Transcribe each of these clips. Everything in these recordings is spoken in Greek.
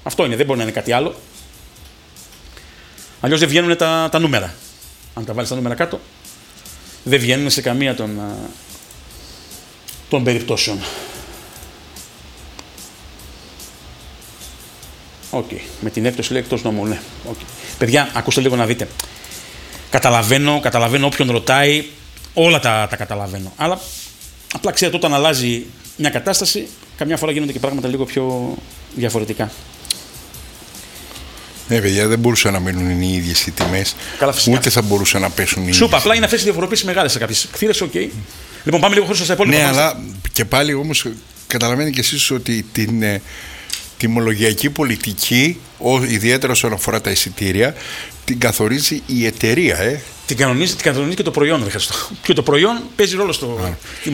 Αυτό είναι, δεν μπορεί να είναι κάτι άλλο. Αλλιώς δεν βγαίνουν τα νούμερα. Αν τα βάλεις τα νούμερα κάτω, δεν βγαίνουν σε καμία των περιπτώσεων. Οκ. Με την έκπτωση λέει εκτός νόμου, ναι. Okay. Παιδιά, ακούστε λίγο να δείτε. Καταλαβαίνω όποιον ρωτάει, όλα τα καταλαβαίνω. Αλλά απλά ξέρετε, όταν αλλάζει μια κατάσταση, καμιά φορά γίνονται και πράγματα λίγο πιο διαφορετικά. Ναι, παιδιά, δεν μπορούσαν να μείνουν οι ίδιες οι τιμές. Ούτε θα μπορούσαν να πέσουν οι ίδιες. Σούπα, απλά είναι αυτές οι διαφοροποίησεις μεγάλες σε κάποιες κτήρες, οκ. Λοιπόν, πάμε λίγο χωρίς στα υπόλοιπα. Ναι, αλλά και πάλι όμως καταλαβαίνετε κι εσείς ότι την τιμολογιακή πολιτική, ιδιαίτερα όσον αφορά τα εισιτήρια, την καθορίζει η εταιρεία. Την κανονίζει και το προϊόν, δεν χρειάζεται. Και το προϊόν παίζει ρόλο στο.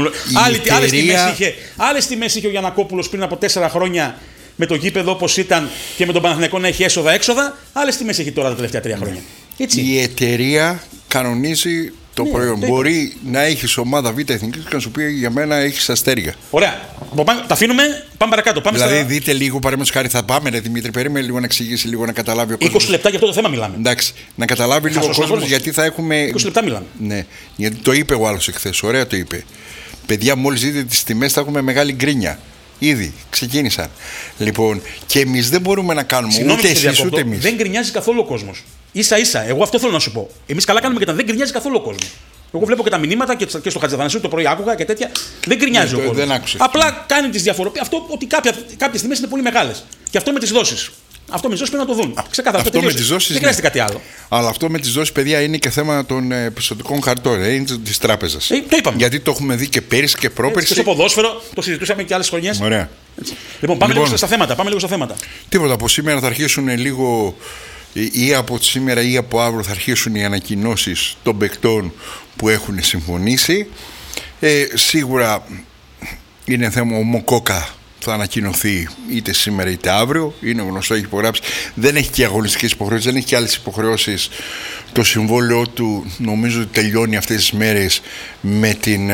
Άλλες τιμές είχε ο Γιαννακόπουλος πριν από 4 χρόνια με το γήπεδο όπως ήταν και με τον Παναθηναϊκό να έχει έσοδα-έξοδα. Άλλες τιμές έχει τώρα τα τελευταία 3 χρόνια. Έτσι. Η εταιρεία κανονίζει το προϊόν. Μπορεί να έχει ομάδα Β' Εθνική και να σου πει για μένα έχει αστέρια. Ωραία. Τα αφήνουμε, πάμε παρακάτω. Δηλαδή, δείτε λίγο, παραδείγματος χάρη, θα πάμε, ρε Δημήτρη, περίμενε λίγο να εξηγήσει, λίγο να καταλάβει ο κόσμος. 20 λεπτά για αυτό το θέμα μιλάμε. Εντάξει, να καταλάβει λίγο ο κόσμος, γιατί θα έχουμε. 20 λεπτά μιλάμε. Ναι, γιατί το είπε ο άλλος εχθές, ωραία το είπε. Παιδιά, μόλις δείτε τις τιμές, θα έχουμε μεγάλη γκρίνια. Ήδη ξεκίνησαν. Λοιπόν, και εμείς δεν μπορούμε να κάνουμε. Συγγνώμη, ούτε εσείς ούτε εμείς. Δεν γκρινιάζει καθόλου ο κόσμος. Ίσα-ίσα, εγώ αυτό θέλω να σου πω. Εμείς καλά κάνουμε και δεν γκρινιάζει καθόλου ο κόσμος. Εγώ βλέπω και τα μηνύματα και στο Χατζηδανασίου το πρωί άκουγα και τέτοια. Δεν γκρινιάζει ο κόσμος. Απλά κάνει τις διαφοροποίησεις. Αυτό ότι κάποιες τιμές είναι πολύ μεγάλες. Και αυτό με τις δόσεις. Αυτό με τις δόσεις πρέπει να το δουν. Ξεκάθαρα. Αυτό με τις δόσεις. Δεν χρειάζεται κάτι άλλο. Αλλά αυτό με τις δόσεις, παιδιά, είναι και θέμα των πιστωτικών χαρτών. Είναι της τράπεζας. Το είπαμε. Γιατί το έχουμε δει και πέρυσι και πρόπερσι. Και στο ποδόσφαιρο το συζητούσαμε και άλλες χρονιές. Ωραία. Λοιπόν, πάμε λίγο στα θέματα. Τίποτα. Από σήμερα θα αρχίσουν λίγο. Ή από σήμερα ή από αύριο θα αρχίσουν οι ανακοινώσεις των παικτών που έχουν συμφωνήσει. Σίγουρα είναι θέμα, ο Μοκόκα θα ανακοινωθεί είτε σήμερα είτε αύριο. Είναι γνωστό, έχει υπογράψει. Δεν έχει και αγωνιστικές υποχρεώσεις, δεν έχει και άλλες υποχρεώσεις. Το συμβόλαιό του νομίζω ότι τελειώνει αυτές τις μέρες με την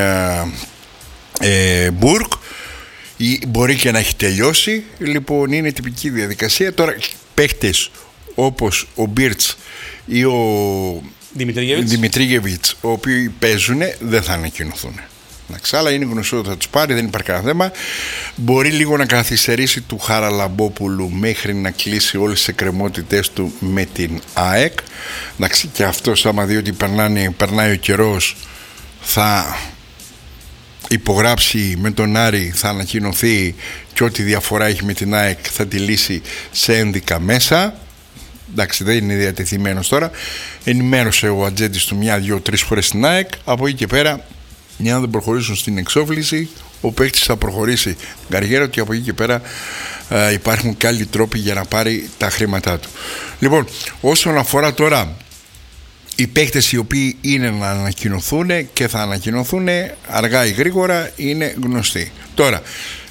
Μπουργκ. Μπορεί και να έχει τελειώσει. Λοιπόν, είναι τυπική διαδικασία. Τώρα παίχτες όπως ο Μπίρτς ή ο Δημητρίγεβιτς, οι οποίοι παίζουν, δεν θα ανακοινωθούν. Αλλά είναι γνωστό ότι θα τους πάρει, δεν υπάρχει κανένα θέμα. Μπορεί λίγο να καθυστερήσει του Χαραλαμπόπουλου μέχρι να κλείσει όλες τις εκκρεμότητες του με την ΑΕΚ. Και αυτός, άμα δει ότι περνάει ο καιρός, θα υπογράψει με τον Άρη, θα ανακοινωθεί και ό,τι διαφορά έχει με την ΑΕΚ θα τη λύσει σε ένδικα μέσα. Εντάξει, δεν είναι διατεθειμένος τώρα. Ενημέρωσε ο ατζέντης του 1-2-3 φορές στην ΑΕΚ. Από εκεί και πέρα, αν δεν προχωρήσουν στην εξόφληση, ο παίκτης θα προχωρήσει την καριέρα του και από εκεί και πέρα υπάρχουν και άλλοι τρόποι για να πάρει τα χρήματά του. Λοιπόν, όσον αφορά τώρα οι παίκτες οι οποίοι είναι να ανακοινωθούν και θα ανακοινωθούν αργά ή γρήγορα, είναι γνωστοί. Τώρα,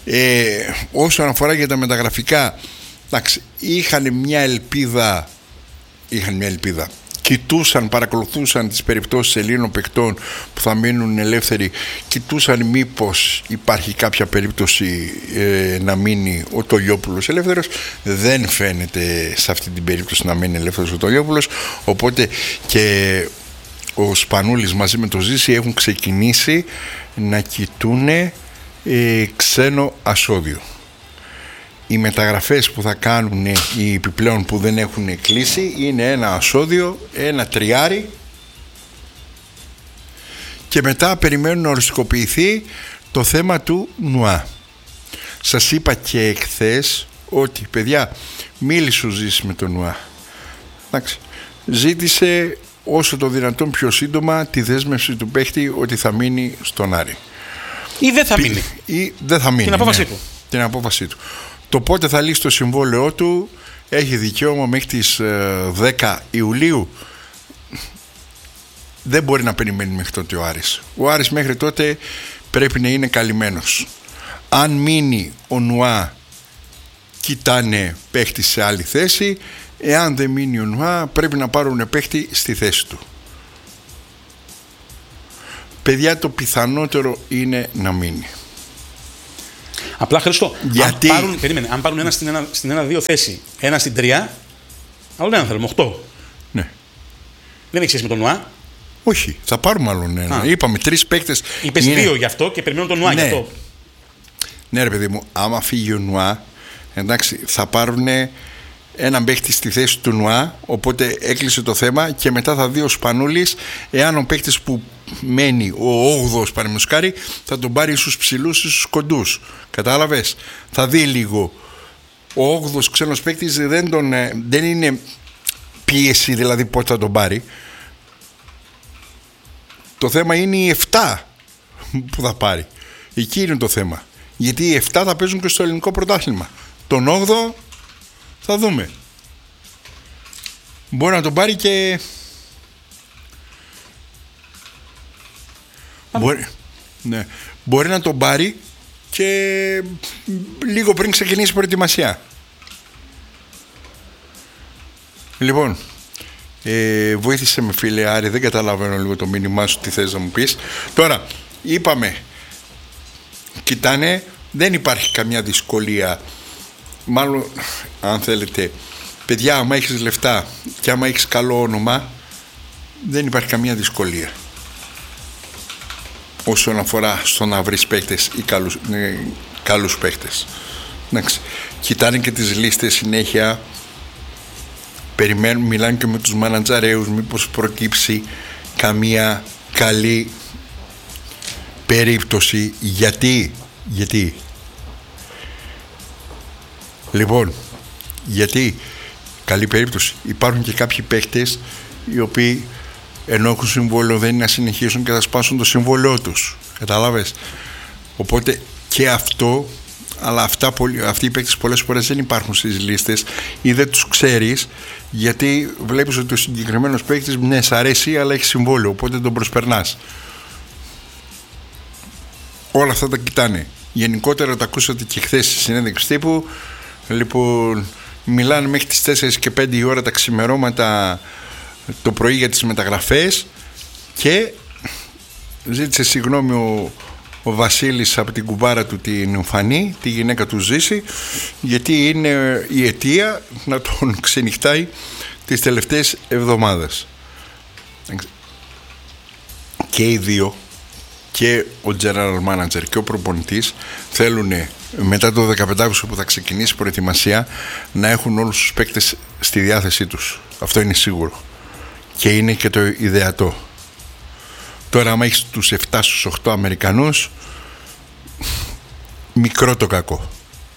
όσον αφορά για τα μεταγραφικά, εντάξει, είχαν μια ελπίδα. Κοιτούσαν, παρακολουθούσαν τις περιπτώσεις Ελλήνων παικτών που θα μείνουν ελεύθεροι. Κοιτούσαν μήπως υπάρχει κάποια περίπτωση να μείνει ο Τολιόπουλος ελεύθερος. Δεν φαίνεται σε αυτή την περίπτωση να μείνει ελεύθερος ο Τολιόπουλος. Οπότε και ο Σπανούλης μαζί με το Ζήση έχουν ξεκινήσει να κοιτούν ξένο ασώδιο. Οι μεταγραφές που θα κάνουν οι επιπλέον που δεν έχουν κλείσει είναι ένα ασώδιο, ένα τριάρι, και μετά περιμένουν να οριστικοποιηθεί το θέμα του Νουά. Σας είπα και εχθές ότι, παιδιά, μίλησε ο Ζήσης με τον Νουά. Εντάξει. Ζήτησε όσο το δυνατόν πιο σύντομα τη δέσμευση του παίχτη ότι θα μείνει στον Άρη. Ή δεν θα μείνει. Ή δεν θα μείνει. Την απόφασή του. Την απόφασή του. Το πότε θα λύσει το συμβόλαιό του έχει δικαίωμα μέχρι τις 10 Ιουλίου. Δεν μπορεί να περιμένει μέχρι τότε ο Άρης. Ο Άρης μέχρι τότε πρέπει να είναι καλυμμένος. Αν μείνει ο Νουά, κοιτάνε παίχτη σε άλλη θέση. Εάν δεν μείνει ο Νουά, πρέπει να πάρουν παίχτη στη θέση του. Παιδιά, το πιθανότερο είναι να μείνει. Απλά Χριστό, γιατί... αν πάρουν ένα στην 1-2 θέση, ένα στην 3, άλλο ένα θέλουμε, 8. Ναι. Δεν έχει σχέση με τον Νουά. Όχι, θα πάρουμε άλλον ένα. Είπαμε 3 παίκτες. Είπες 2 γι' αυτό και περιμένω τον Νουά γι' αυτό. Ναι, ρε παιδί μου, άμα φύγει ο Νουά, εντάξει, θα πάρουν έναν παίκτη στη θέση του Νουά, οπότε έκλεισε το θέμα και μετά θα δει ο Σπανούλης εάν ο παίκτης που μένει, ο 8ος παραδείγματος, θα τον πάρει στους ψηλούς ή στους κοντούς. Κατάλαβες, θα δει λίγο. Ο 8ος ξένος παίκτης δεν είναι πίεση, δηλαδή πότε θα τον πάρει. Το θέμα είναι οι 7 που θα πάρει. Εκεί είναι το θέμα. Γιατί οι 7 θα παίζουν και στο ελληνικό πρωτάθλημα. Τον 8ο θα δούμε. Μπορεί να τον πάρει και... Μπορεί να τον πάρει και λίγο πριν ξεκινήσει η προετοιμασία. Λοιπόν, βοήθησε με φίλε Άρη, δεν καταλαβαίνω λίγο το μήνυμά σου, τι θες να μου πεις. Τώρα, είπαμε, κοιτάνε, δεν υπάρχει καμιά δυσκολία. Μάλλον, αν θέλετε, παιδιά, άμα έχεις λεφτά και άμα έχεις καλό όνομα, δεν υπάρχει καμία δυσκολία όσον αφορά στο να βρεις παίκτες ή καλούς παίκτες. Κοιτάνε και τις λίστες συνέχεια, περιμένουν, μιλάνε και με τους μανατζαρέους μήπως προκύψει καμία καλή περίπτωση. Γιατί λοιπόν, γιατί καλή περίπτωση, υπάρχουν και κάποιοι παίκτες οι οποίοι ενώ έχουν συμβόλαιο δεν είναι να συνεχίσουν και θα σπάσουν το συμβόλαιό τους, κατάλαβες. Οπότε και αυτό, αλλά αυτοί οι παίκτες πολλές φορές δεν υπάρχουν στις λίστες ή δεν τους ξέρεις, γιατί βλέπεις ότι ο συγκεκριμένος παίκτης ναι, σ' αρέσει αλλά έχει συμβόλαιο, οπότε τον προσπερνάς. Όλα αυτά τα κοιτάνε. Γενικότερα τα ακούσατε και χθες στη συνέντευξη τύπου. Λοιπόν, μιλάνε μέχρι τις 4 και 5 η ώρα τα ξημερώματα το πρωί για τις μεταγραφές και ζήτησε συγγνώμη ο Βασίλης από την κουμπάρα του την Φανή, τη γυναίκα του Ζήση, γιατί είναι η αιτία να τον ξενυχτάει τις τελευταίες εβδομάδες. Και οι δύο, και ο general manager και ο προπονητής, θέλουν μετά το 15 που θα ξεκινήσει η προετοιμασία να έχουν όλους τους παίκτες στη διάθεσή τους. Αυτό είναι σίγουρο και είναι και το ιδεατό. Τώρα άμα έχεις τους 7 στους 8 Αμερικανούς, μικρό το κακό,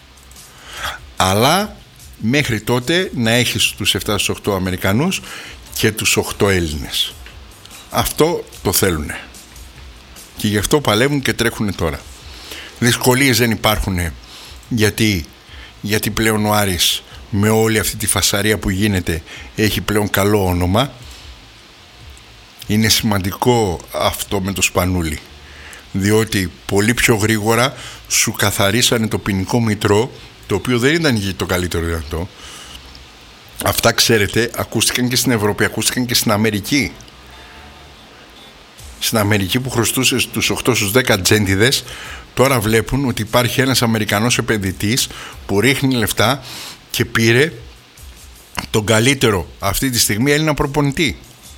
αλλά μέχρι τότε να έχεις τους 7 στους 8 Αμερικανούς και τους 8 Έλληνες. Αυτό το θέλουν και γι' αυτό παλεύουν και τρέχουν τώρα. Δυσκολίες δεν υπάρχουν, γιατί πλέον ο Άρης με όλη αυτή τη φασαρία που γίνεται έχει πλέον καλό όνομα. Είναι σημαντικό αυτό με το Σπανούλη, διότι πολύ πιο γρήγορα σου καθαρίσανε το ποινικό μητρό, το οποίο δεν ήταν το καλύτερο δυνατό. Αυτά ξέρετε ακούστηκαν και στην Ευρώπη, ακούστηκαν και στην Αμερική. Στην Αμερική που χρωστούσε στους 8 στους 10 τζέντιδες, τώρα βλέπουν ότι υπάρχει ένας Αμερικανός επενδυτής που ρίχνει λεφτά και πήρε τον καλύτερο αυτή τη στιγμή Έλληνα προπονητή.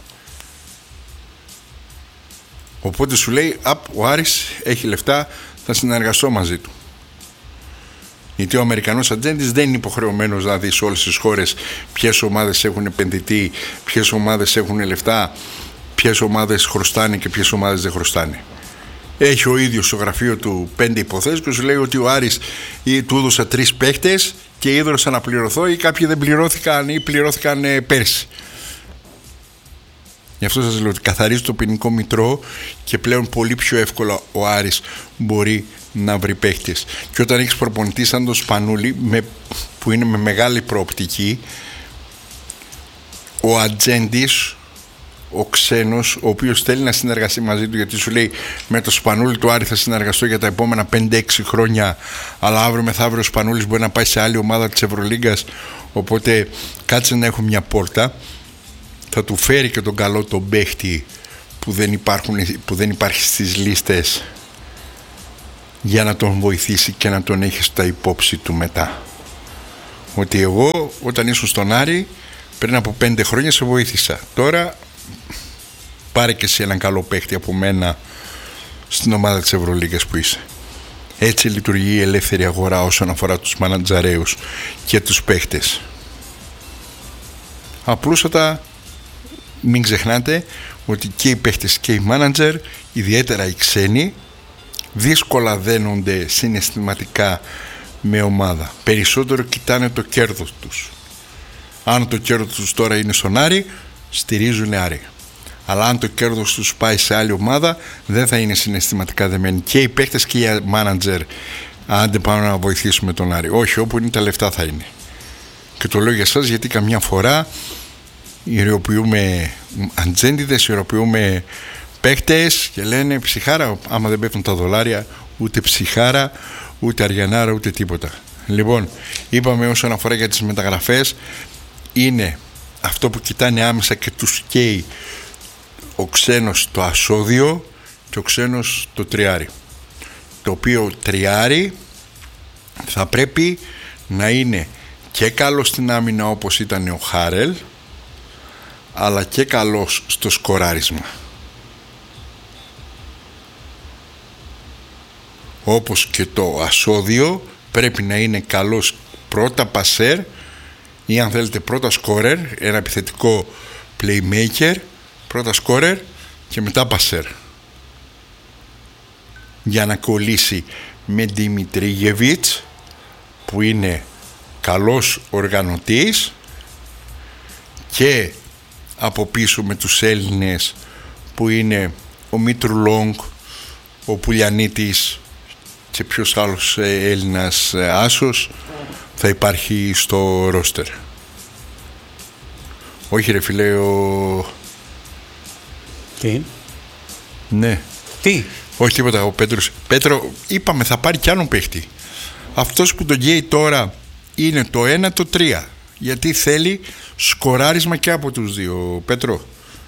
Οπότε σου λέει, ο Άρης έχει λεφτά, θα συνεργαστώ μαζί του. Γιατί ο Αμερικανός ατζέντης δεν είναι υποχρεωμένος να δει σε όλες τις χώρες ποιες ομάδες έχουν επενδυτή, ποιες ομάδες έχουν λεφτά, ποιες ομάδες χρωστάνε και ποιες ομάδες δεν χρωστάνε. Έχει ο ίδιος στο γραφείο του 5 υποθέσεις και σου λέει ότι ο Άρης του έδωσα 3 παίχτες και ίδρωσα να πληρωθώ ή κάποιοι δεν πληρώθηκαν ή πληρώθηκαν πέρσι. Γι' αυτό σας λέω ότι καθαρίζει το ποινικό μητρό και πλέον πολύ πιο εύκολα ο Άρης μπορεί να βρει παίχτες. Και όταν έχεις προπονητή σαν τον Σπανούλη που είναι με μεγάλη προοπτική, ο ατζέντης, ο ξένος, ο οποίος θέλει να συνεργαστεί μαζί του, γιατί σου λέει με το Σπανούλη του Άρη θα συνεργαστώ για τα επόμενα 5-6 χρόνια, αλλά αύριο μεθαύριο ο Σπανούλης μπορεί να πάει σε άλλη ομάδα της Ευρωλίγκας, οπότε κάτσε να έχω μια πόρτα. Θα του φέρει και τον καλό τον παίχτη που δεν υπάρχει στις λίστες για να τον βοηθήσει και να τον έχει στα υπόψη του μετά. Ότι εγώ όταν ήσουν στον Άρη πριν από 5 χρόνια σε βοήθησα. Τώρα πάρε και εσύ έναν καλό παίχτη από μένα στην ομάδα της Ευρωλίγκας που είσαι. Έτσι λειτουργεί η ελεύθερη αγορά όσον αφορά τους μανατζαρέους και τους παίχτες. Απλούστατα μην ξεχνάτε ότι και οι παίχτες και οι μάνατζερ, ιδιαίτερα οι ξένοι, δύσκολα δένονται συναισθηματικά με ομάδα. Περισσότερο κοιτάνε το κέρδος τους. Αν το κέρδος τους τώρα είναι στον Άρη, στηρίζουν Άρη. Αλλά αν το κέρδος τους πάει σε άλλη ομάδα, δεν θα είναι συναισθηματικά δεμένοι. Και οι παίκτες και οι μάνατζερ, άντε πάμε να βοηθήσουμε τον Άρη. Όχι, όπου είναι τα λεφτά θα είναι. Και το λέω για εσάς γιατί καμιά φορά ιεροποιούμε αντζέντιδες, ιεροποιούμε παίκτες και λένε ψυχάρα. Άμα δεν πέφτουν τα δολάρια, ούτε ψυχάρα, ούτε αριανάρα, ούτε τίποτα. Λοιπόν, είπαμε όσον αφορά για τις μεταγραφές, είναι αυτό που κοιτάνε άμεσα και τους καίει ο ξένος το ασώδιο και ο ξένος το τριάρι. Το οποίο τριάρι θα πρέπει να είναι και καλός στην άμυνα όπως ήταν ο Χάρελ, αλλά και καλός στο σκοράρισμα. Όπως και το ασώδιο πρέπει να είναι καλός πρώτα πασέρ ή αν θέλετε πρώτα σκόρερ, ένα επιθετικό playmaker, πρώτα σκόρερ και μετά πασέρ, για να κολλήσει με Δημητρίγεβιτς που είναι καλός οργανωτής και από πίσω με τους Έλληνες που είναι ο Μήτρου Λόγκ, ο Πουλιανίτης και ποιος άλλος Έλληνας άσος θα υπάρχει στο ρόστερ. Όχι ρε φίλε, Τι? Ναι. Τι? Όχι τίποτα, ο Πέτρος. Πέτρο, είπαμε θα πάρει κι άλλον παίχτη. Αυτός που τον καίει τώρα είναι το 1 το 3. Γιατί θέλει σκοράρισμα και από τους δύο, Πέτρο.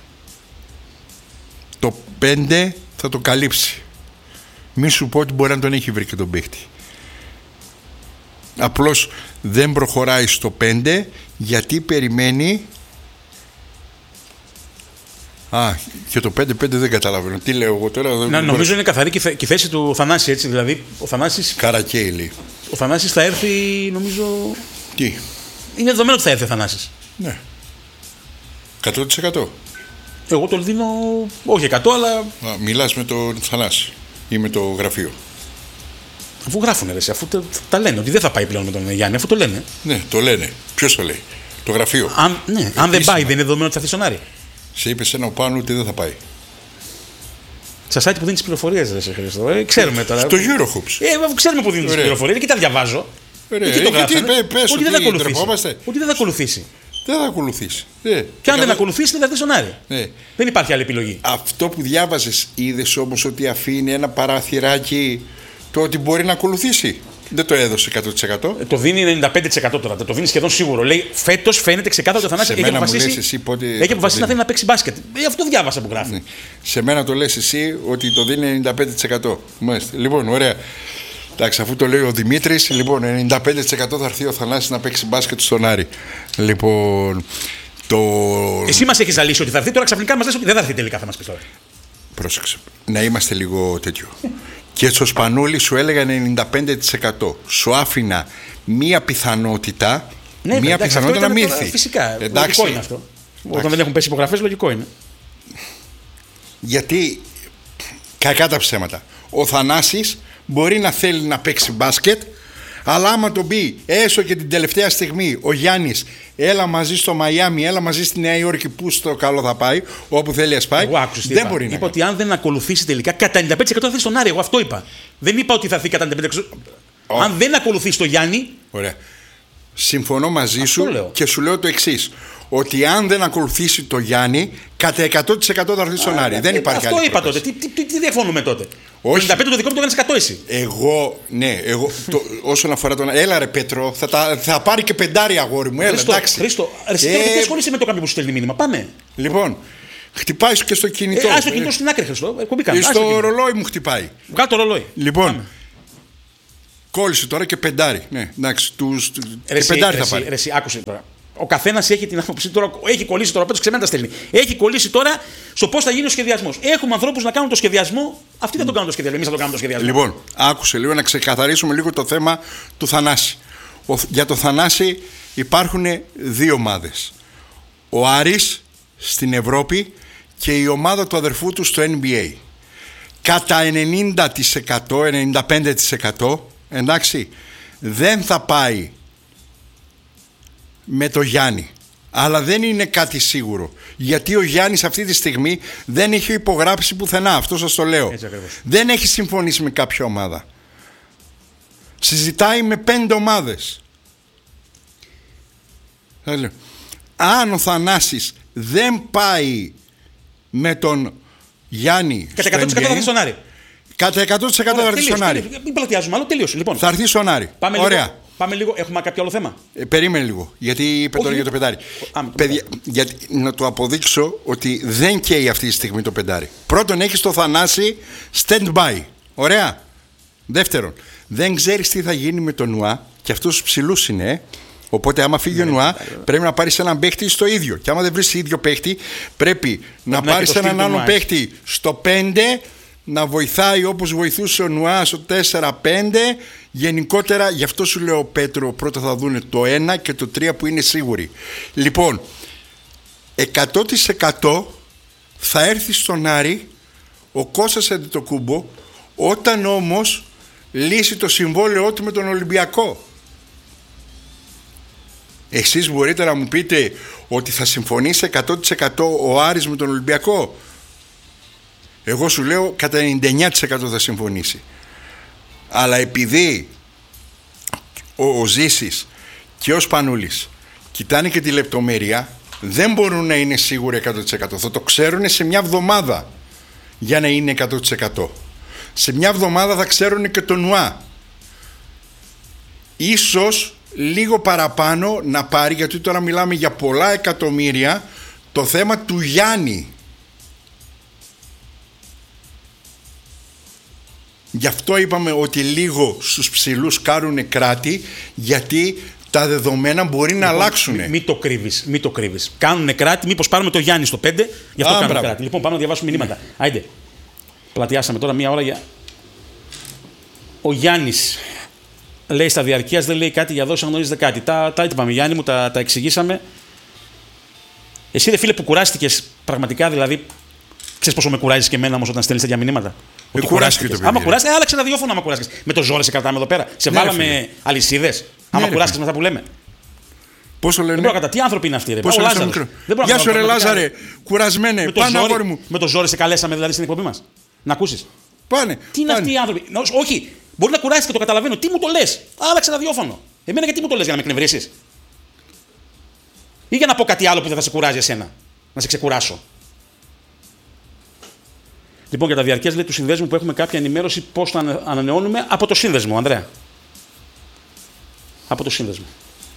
Το 5 θα το καλύψει. Μη σου πω ότι μπορεί να τον έχει βρει και τον παίχτη. Απλώς δεν προχωράει στο 5 γιατί περιμένει. Και το 5-5 δεν καταλαβαίνω. Τι λέω εγώ τώρα. Νομίζω είναι καθαρή και η θέση του Θανάση, έτσι. Δηλαδή ο Θανάσης. Καρακέιλι. Ο Θανάσης θα έρθει, νομίζω. Τι? Είναι δεδομένο ότι θα έρθει ο Θανάσης. Ναι. 100%. Εγώ τον δίνω. Όχι 100, αλλά. Μιλάς με τον Θανάση ή με το γραφείο? Αφού γράφουνε, ρε, αφού τα λένε ότι δεν θα πάει πλέον με τον Γιάννη, αφού το λένε. Ναι, το λένε. Ποιος το λέει? Το γραφείο. Αν δεν πάει, δεν είναι δεδομένο ότι θα έρθει στον Άρη. Σε είπε σε ένα πάνω ότι δεν θα πάει. Στα site που δίνει τι πληροφορίες, ρε Χριστό. Ξέρουμε τώρα. Στο Eurohoops. Ξέρουμε που δίνει τι πληροφορίες και τα διαβάζω. Εκεί το γράφει. Ότι δεν θα ακολουθήσει. Ότι δεν θα ακολουθήσει. Δεν θα ακολουθήσει. Και αν δεν ακολουθήσει, δεν θα έρθει στον Άρη. Δεν υπάρχει άλλη επιλογή. Αυτό που διάβαζες, είδες όμως ότι αφήνει ένα παραθυράκι το ότι μπορεί να ακολουθήσει. Δεν το έδωσε 100%. Το δίνει 95% τώρα. Το δίνει σχεδόν σίγουρο. Λέει φέτος φαίνεται ξεκάθαρα ότι ο Θανάσης έχει αποφασίσει να θέλει να παίξει μπάσκετ. Αυτό διάβασα που γράφει. Σε μένα το λες εσύ ότι το δίνει 95%. Μάλιστα. Λοιπόν, ωραία. Εντάξει, αφού το λέει ο Δημήτρης, λοιπόν, 95% θα έρθει ο Θανάσης να παίξει μπάσκετ στον Άρη. Λοιπόν. Εσύ μας έχεις ζαλίσει ότι θα έρθει, τώρα ξαφνικά μας λες ότι δεν θα έρθει τελικά, θα μας πεις τώρα. Πρόσεξε. Να είμαστε λίγο τέτοιο. Και στο Σπανούλι σου έλεγα 95%. Σου άφηνα μία πιθανότητα. Ναι, μία πιθανότητα να μην έρθει. Φυσικά. Λογικό είναι αυτό. Όταν δεν έχουν πέσει υπογραφές, λογικό είναι. Γιατί κακά τα ψέματα. Ο Θανάσης μπορεί να θέλει να παίξει μπάσκετ, αλλά άμα τον πει έστω και την τελευταία στιγμή ο Γιάννης, έλα μαζί στο Μαϊάμι, έλα μαζί στη Νέα Υόρκη, που στο καλό θα πάει, όπου θέλει να πάει. Δεν μπορεί να. Είπα ότι αν δεν ακολουθήσει τελικά, κατά 95% θα έρθει στον Άρη. Εγώ αυτό είπα. Δεν είπα ότι θα έρθει κατά 95%. Αν δεν ακολουθήσει το Γιάννη. Ωραία. Συμφωνώ μαζί σου λέω. Και σου λέω το εξής. Ότι αν δεν ακολουθήσει το Γιάννη, κατά 100% θα έρθει στον Άρη. Δεν υπάρχει αυτό άλλη είπα πρόταση. τότε. Τι διαφωνούμε τότε? Όχι. Το 95% το δικό μου το κάνεις 100 εσύ. Εγώ όσον αφορά τον. Έλα ρε Πέτρο, θα πάρει και πεντάρι αγόρι μου. Έλα, εντάξει. Χρήστο, τι ασχολείσαι με το κάποιο που σου στέλνει μήνυμα? Πάμε. Λοιπόν, χτυπάει και στο κινητό. Στο κινητό στην άκρη, Χρήστο. Στο ρολόι μου χτυπάει. Βγάλω το ρολόι. Λοιπόν, Κόλλησε τώρα και πεντάρι. Ναι, εντάξει, και πεντάρι θα πάρει. Άκουσε τώρα. Ο καθένας έχει την άποψη τώρα. Έχει κολλήσει τώρα, πέτω ξεμένα τα στέλνει. Έχει κολλήσει τώρα στο πώς θα γίνει ο σχεδιασμός. Έχουμε ανθρώπους να κάνουν το σχεδιασμό. Αυτοί δεν τον κάνουν το σχεδιασμό. Εμείς θα το κάνουμε το σχεδιασμό. Λοιπόν, άκουσε λίγο να ξεκαθαρίσουμε λίγο το θέμα του Θανάση. Για το Θανάση υπάρχουν δύο ομάδες. Ο Άρης στην Ευρώπη και η ομάδα του αδερφού του στο NBA. Κατά 90%, 95% εντάξει, δεν θα πάει με το Γιάννη. Αλλά δεν είναι κάτι σίγουρο. Γιατί ο Γιάννης αυτή τη στιγμή δεν έχει υπογράψει πουθενά. Αυτό σας το λέω. Δεν έχει συμφωνήσει με κάποια ομάδα. Συζητάει με 5 ομάδες. Αν ο Θανάσης δεν πάει με τον Γιάννη κατά 100% θα έρθει στον Άρη. Κατά 100% θα έρθει στον Άρη. Μην πλατιάζουμε άλλο, τελείωσε. Λοιπόν, θα έρθει στον Άρη. Ωραία. Πάμε λίγο. Έχουμε κάποιο άλλο θέμα. Περίμενε λίγο. Γιατί είπε τώρα για το πεντάρι. Παιδιά, γιατί, να το αποδείξω ότι δεν καίει αυτή τη στιγμή το πεντάρι. Πρώτον, έχει το Θανάση stand by. Ωραία. Δεύτερον, δεν ξέρεις τι θα γίνει με τον Νουά και αυτούς τους ψηλούς είναι. Οπότε, άμα φύγει ο Νουά, πρέπει να πάρεις έναν παίχτη στο ίδιο. Και άμα δεν βρεις ίδιο παίχτη, πρέπει να πάρεις έναν άλλο παίχτη στο 5, να βοηθάει όπως βοηθούσε ο Νουά στο 4-5. Γενικότερα, γι' αυτό σου λέω, Πέτρο, πρώτα θα δούνε το 1 και το 3 που είναι σίγουροι. Λοιπόν, 100% θα έρθει στον Άρη ο Κώστας Αντετοκούμπο, όταν όμως λύσει το συμβόλαιό του με τον Ολυμπιακό. Εσείς μπορείτε να μου πείτε ότι θα συμφωνήσει 100% ο Άρης με τον Ολυμπιακό? Εγώ σου λέω κατά 99% θα συμφωνήσει. Αλλά επειδή ο Ζήσης και ο Σπανούλης κοιτάνε και τη λεπτομέρεια, δεν μπορούν να είναι σίγουροι 100%. Θα το ξέρουν σε μια εβδομάδα για να είναι 100%. Σε μια εβδομάδα θα ξέρουν και τον Νουά. Ίσως λίγο παραπάνω να πάρει, γιατί τώρα μιλάμε για πολλά εκατομμύρια, το θέμα του Γιάννη. Γι' αυτό είπαμε ότι λίγο στους ψηλούς κάνουν κράτη, γιατί τα δεδομένα μπορεί να αλλάξουν. Μην το κρύβεις. Κάνουν κράτη, μήπως πάρουμε το Γιάννη στο 5, γι' αυτό κάνουν κράτη. Λοιπόν, πάμε να διαβάσουμε μηνύματα. Άιντε. Πλατιάσαμε τώρα μία ώρα για. Ο Γιάννης λέει στα διαρκείας, δεν λέει κάτι για δόση, αν γνωρίζετε κάτι. Τα είπαμε, Γιάννη μου, τα εξηγήσαμε. Εσύ, δε φίλε, που κουράστηκες πραγματικά, δηλαδή. Ξέρεις πόσο με κουράζεις και εμένα όμως όταν στέλνεις τέτοια μηνύματα? Κουράστηκε το παιδί. Άμα κουράστηκε, άλλαξε ραδιόφωνο. Άμα κουράστηκε. Με το ζόρι σε κρατάμε εδώ πέρα. Σε βάλαμε αλυσίδες. Άμα κουράστηκε με αυτά που λέμε. Πόσο λένε? Δεν μπορώ να κατά. Τι άνθρωποι είναι αυτοί, ρε? Γεια σου, ρε Λάζαρε. Κουρασμένε. Πάνε, αγόρι μου. Με το ζόρι σε καλέσαμε δηλαδή στην εκπομπή μας. Να ακούσεις. Πάνε. Τι είναι αυτοί οι άνθρωποι? Όχι. Μπορεί να κουράστηκε, το καταλαβαίνω. Τι μου το λες? Άλλαξε ραδιόφωνο. Εμένα γιατί μου το λες, για να με εκνευρίσεις? Ή για να πω κάτι άλλο που δεν θα σε κουράζει εσένα? Να σε ξεκουράσω. Λοιπόν, για τα διαρκές, λέει, του συνδέσμου που έχουμε κάποια ενημέρωση πώς θα ανανεώνουμε από το σύνδεσμο, Ανδρέα. Από το σύνδεσμο.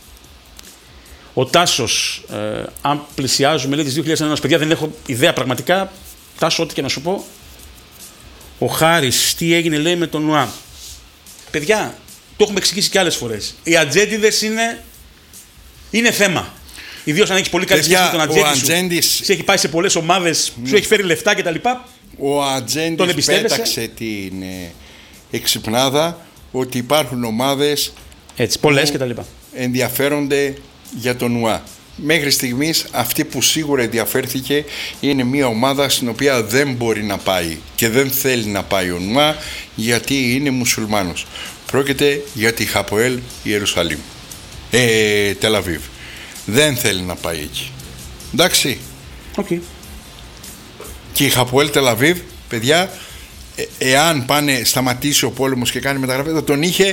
Ο Τάσος, αν πλησιάζουμε, λέει, τις 2001, παιδιά, δεν έχω ιδέα πραγματικά. Τάσο, ό,τι και να σου πω. Ο Χάρης, τι έγινε, λέει, με τον Νουά. Παιδιά, το έχουμε εξηγήσει και άλλες φορές. Οι ατζέντιδες είναι θέμα. Ιδίως αν έχεις πολύ καλή σχέση με τον ατζέντη σου. Σε έχει πάει σε πολλές ομάδες, σου έχει φέρει λεφτά κτλ. Ο ατζέντης πέταξε την εξυπνάδα ότι υπάρχουν ομάδες πολλές κτλ. Ενδιαφέρονται για τον Νουά. Μέχρι στιγμής αυτή που σίγουρα ενδιαφέρθηκε είναι μια ομάδα στην οποία δεν μπορεί να πάει και δεν θέλει να πάει ο Νουά, γιατί είναι μουσουλμάνος. Πρόκειται για τη Χαποέλ Ιερουσαλήμ, Τελαβίβ. Δεν θέλει να πάει εκεί. Εντάξει. Okay. Και η Χαποέλ Τελαβίβ, παιδιά, εάν σταματήσει ο πόλεμος και κάνει μεταγραφή, θα τον είχε.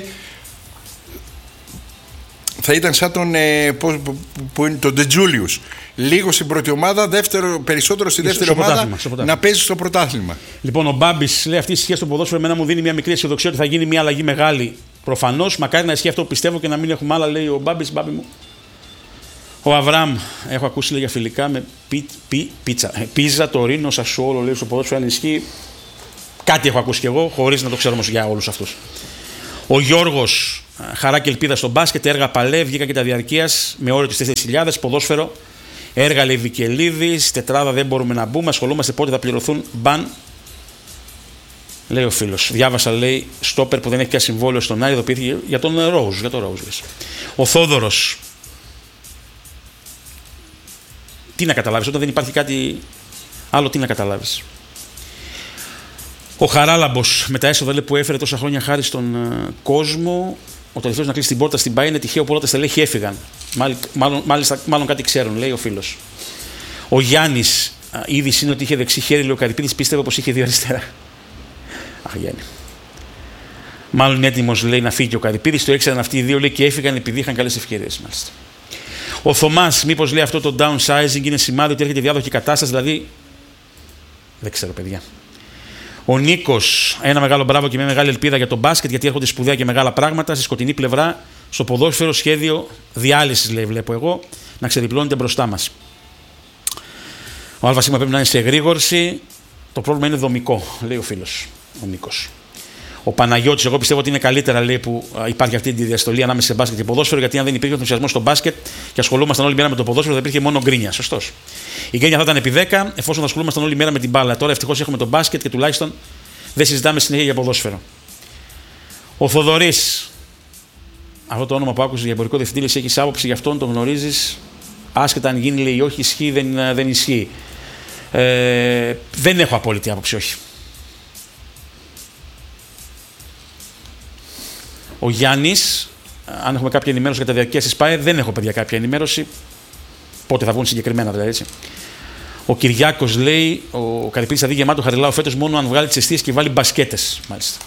Θα ήταν σαν τον Ντετζούλιους. Λίγο στην πρώτη ομάδα, περισσότερο στη δεύτερη ομάδα, να παίζει στο πρωτάθλημα. Λοιπόν, ο Μπάμπης λέει: αυτή η σχέση στο ποδόσφαιρο εμένα μου δίνει μια μικρή αισιοδοξία ότι θα γίνει μια αλλαγή μεγάλη. Προφανώς, μακάρι να ισχύει αυτό που πιστεύω και να μην έχουμε άλλα, λέει ο Μπάμπης. Μπάμπη μου. Ο Αβραάμ, έχω ακούσει, λέει, για φιλικά με πίζα, τωρίνο, Σασουόλο, λέει, στο ποδόσφαιρο, αν ισχύει. Κάτι έχω ακούσει κι εγώ, χωρίς να το ξέρω όμως για όλους αυτούς. Ο Γιώργος, χαρά και ελπίδα στο μπάσκετ, έργα Παλέ, βγήκα και τα διαρκείας με όριο τις 4.000, ποδόσφαιρο, έργα Λεβικελίδης, τετράδα δεν μπορούμε να μπούμε, ασχολούμαστε πότε θα πληρωθούν, μπαν. Λέει ο φίλος. Διάβασα, λέει, στόπερ που δεν έχει πια συμβόλαιο στον Άρη, ειδοποιήθηκε για τον Ρόουζ. Για τον Ρόουζ, λες. Ο Θόδωρος. Τι να καταλάβεις, όταν δεν υπάρχει κάτι άλλο, τι να καταλάβεις. Ο Χαράλαμπος, με τα έσοδα, λέει, που έφερε τόσα χρόνια χάρη στον κόσμο, ο τελευταίος να κλείσει την πόρτα στην ΠΑΕ, είναι τυχαίο που όλα τα στελέχη έφυγαν. Μάλλον κάτι ξέρουν, λέει ο φίλος. Ο Γιάννης, η είδηση είναι ότι είχε δεξί χέρι, λέει ο Καρυπίδης, πίστευε πως είχε δύο αριστερά. Αχ, Γιάννη. Μάλλον είναι έτοιμος, λέει, να φύγει ο Καρυπίδης. Το έξεραν αυτοί οι δύο, λέει, και έφυγαν επειδή είχαν καλές ευκαιρίες, μάλιστα. Ο Θωμάς, μήπως, λέει, αυτό το downsizing είναι σημάδι ότι έρχεται διάδοχη κατάσταση, δηλαδή. Δεν ξέρω, παιδιά. Ο Νίκος, ένα μεγάλο μπράβο και μια μεγάλη ελπίδα για τον μπάσκετ, γιατί έρχονται σπουδαία και μεγάλα πράγματα. Στη σκοτεινή πλευρά, στο ποδόσφαιρο, σχέδιο διάλυσης, λέει, βλέπω εγώ, να ξεδιπλώνεται μπροστά μας. Ο ΑΣ πρέπει να είναι σε εγρήγορση. Το πρόβλημα είναι δομικό, λέει ο φίλος, ο Νίκος. Ο Παναγιώτης, εγώ πιστεύω ότι είναι καλύτερα, λέει, που υπάρχει αυτή τη διαστολή ανάμεσα σε μπάσκετ και ποδόσφαιρο, γιατί αν δεν υπήρχε ενθουσιασμό στο μπάσκετ και ασχολούμασταν όλη μέρα με το ποδόσφαιρο, θα υπήρχε μόνο γκρίνια. Σωστός. Η γκρίνια θα ήταν επί 10, εφόσον θα ασχολούμασταν όλη μέρα με την μπάλα. Τώρα ευτυχώς έχουμε το μπάσκετ και τουλάχιστον δεν συζητάμε συνέχεια για ποδόσφαιρο. Ο Θοδωρής, αυτό το όνομα που άκουσες για εμπορικό διευθυντή, έχει άποψη γι' αυτόν, τον γνωρίζεις, άσχετα αν γίνει, λέει, όχι, ισχύει, δεν ισχύει. Δεν έχω απόλυτη άποψη, όχι. Ο Γιάννης, αν έχουμε κάποια ενημέρωση για τα διαρκείας της ΠΑΕ, δεν έχω, παιδιά, κάποια ενημέρωση. Πότε θα βγουν συγκεκριμένα, δηλαδή, έτσι. Ο Κυριάκος, λέει, ο Καρυπίδης θα δει γεμάτο Χαριλάου φέτος μόνο αν βγάλει τις εστίες και βάλει μπασκέτες, μάλιστα.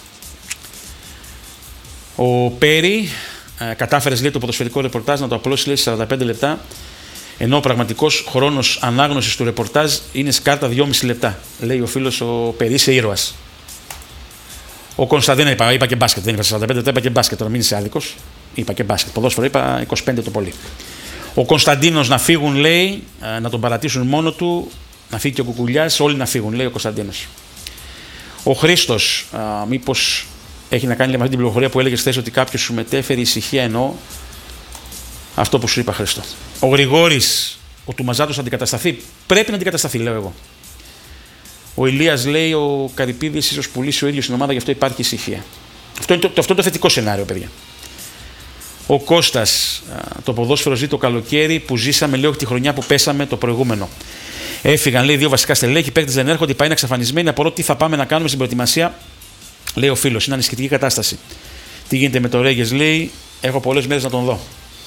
Ο Πέρι, κατάφερες, λέει, το ποδοσφαιρικό ρεπορτάζ να το απλώσει, λέει, σε 45 λεπτά, ενώ ο πραγματικός χρόνος ανάγνωσης του ρεπορτάζ είναι σκάρτα 2,5 λεπτά. Λέει ο φίλος ο Πέρι, είσαι ήρωας. Ο Κωνσταντίνο, είπα και μπάσκετ, δεν είπα 45 λεπτά, είπα και μπάσκετ, τώρα μην είσαι άδικος. Είπα και μπάσκετ, ποδόσφαιρο είπα 25 το πολύ. Ο Κωνσταντίνος να φύγουν, λέει, να τον παρατήσουν μόνο του, να φύγει και ο Κουκουλιάς, όλοι να φύγουν, λέει ο Κωνσταντίνος. Ο Χρήστος, μήπως έχει να κάνει με αυτή την πληροφορία που έλεγες χθες ότι κάποιος σου μετέφερε ησυχία, εννοώ αυτό που σου είπα, Χρήστο. Ο Γρηγόρης, ο Τουμαζάτος θα αντικατασταθεί, πρέπει να αντικατασταθεί, λέω εγώ. Ο Ηλίας, λέει, ο Καρυπίδης ίσως πουλήσει ο ίδιος την ομάδα, γι' αυτό υπάρχει ησυχία. Αυτό είναι το θετικό σενάριο, παιδιά. Ο Κώστας, το ποδόσφαιρο ζει το καλοκαίρι που ζήσαμε, λέει, όχι τη χρονιά που πέσαμε το προηγούμενο. Έφυγαν, λέει, δύο βασικά στελέχη, οι παίκτες δεν έρχονται, πάει είναι εξαφανισμένοι. Απορώ τι θα πάμε να κάνουμε στην προετοιμασία, λέει ο φίλος. Είναι ανησυχητική κατάσταση. Τι γίνεται με το Ρέγες, λέει, έχω πολλές μέρες να τον δω.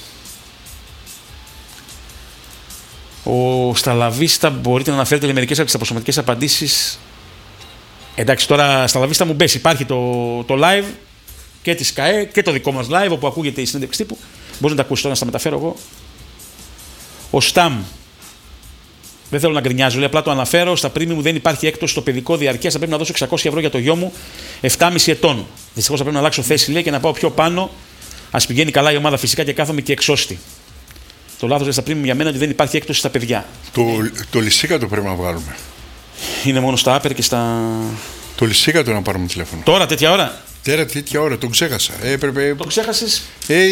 Ο Σταλαβίστα, μπορείτε να αναφέρετε, λέει, μερικές από τις αποσωματικές απαντήσεις. Εντάξει, τώρα Σταλαβίστα μου μπες, υπάρχει το live και τη ΚΑΕ και το δικό μας live όπου ακούγεται η συνέντευξη τύπου. Μπορείς να τα ακούσεις τώρα, να στα μεταφέρω εγώ. Ο Σταμ, δεν θέλω να γκρινιάζω, λέει, απλά το αναφέρω. Στα πρίμη μου δεν υπάρχει έκπτωση στο παιδικό διαρκείας. Θα πρέπει να δώσω 600 ευρώ για το γιο μου 7,5 ετών. Δυστυχώς θα πρέπει να αλλάξω θέση, λέει, και να πάω πιο πάνω. Ας πηγαίνει καλά η ομάδα φυσικά και κάθομαι και εξώστη. Το λάθος στα πρίμη για μένα ότι δεν υπάρχει έκπτωση στα παιδιά. Το λυσίκατο πρέπει να βγάλουμε. Είναι μόνο στα άπερ και στα. Το λυσίκατο να πάρουμε τηλέφωνο. Τώρα, τέτοια ώρα. Τέτοια ώρα, τον ξέχασα. Το ξέχασες.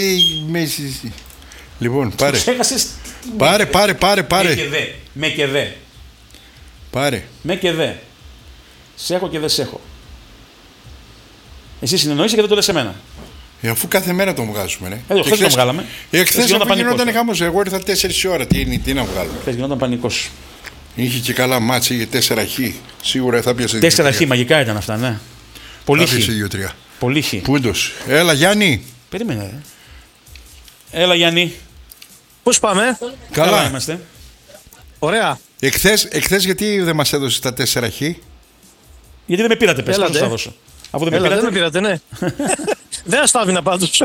Λοιπόν, πάρε. Το ξέχασες. Πάρε. Με και δε. Πάρε. Με και δε. Σε έχω και δεν σε έχω. Εσύ συνεννοείσαι και δεν το λες εμένα. Αφού κάθε μέρα τον βγάζουμε, ναι. Χθες τον βγάλαμε. Χθες γινόταν χαμός. Εγώ ήρθα 4 η ώρα. Τι να βγάλουμε. Χθες γινόταν πανικός. Είχε και καλά μάτς, είχε 4 χ. Σίγουρα θα πιασε 4 χ, μαγικά ήταν αυτά, ναι. Πολύ χ. Πολύ χ. Πούντος. Έλα, Γιάννη. Περίμενε. Έλα, Γιάννη. Πώς πάμε. Καλά είμαστε. Ωραία. Εχθές γιατί δεν μας έδωσες τα 4 χ. Γιατί δεν με πήρατε, πες, πώς θα δώσω. Αφού δεν με πήρατε, ναι. Δεν αστάβηνα πάντως.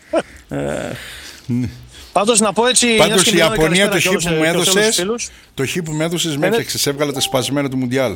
Πάντως να πω έτσι. Πάντως η Ιαπωνία το χ που μου έδωσες με έφτιαξες, έβγαλε τα σπασμένα του Μουντιάλ.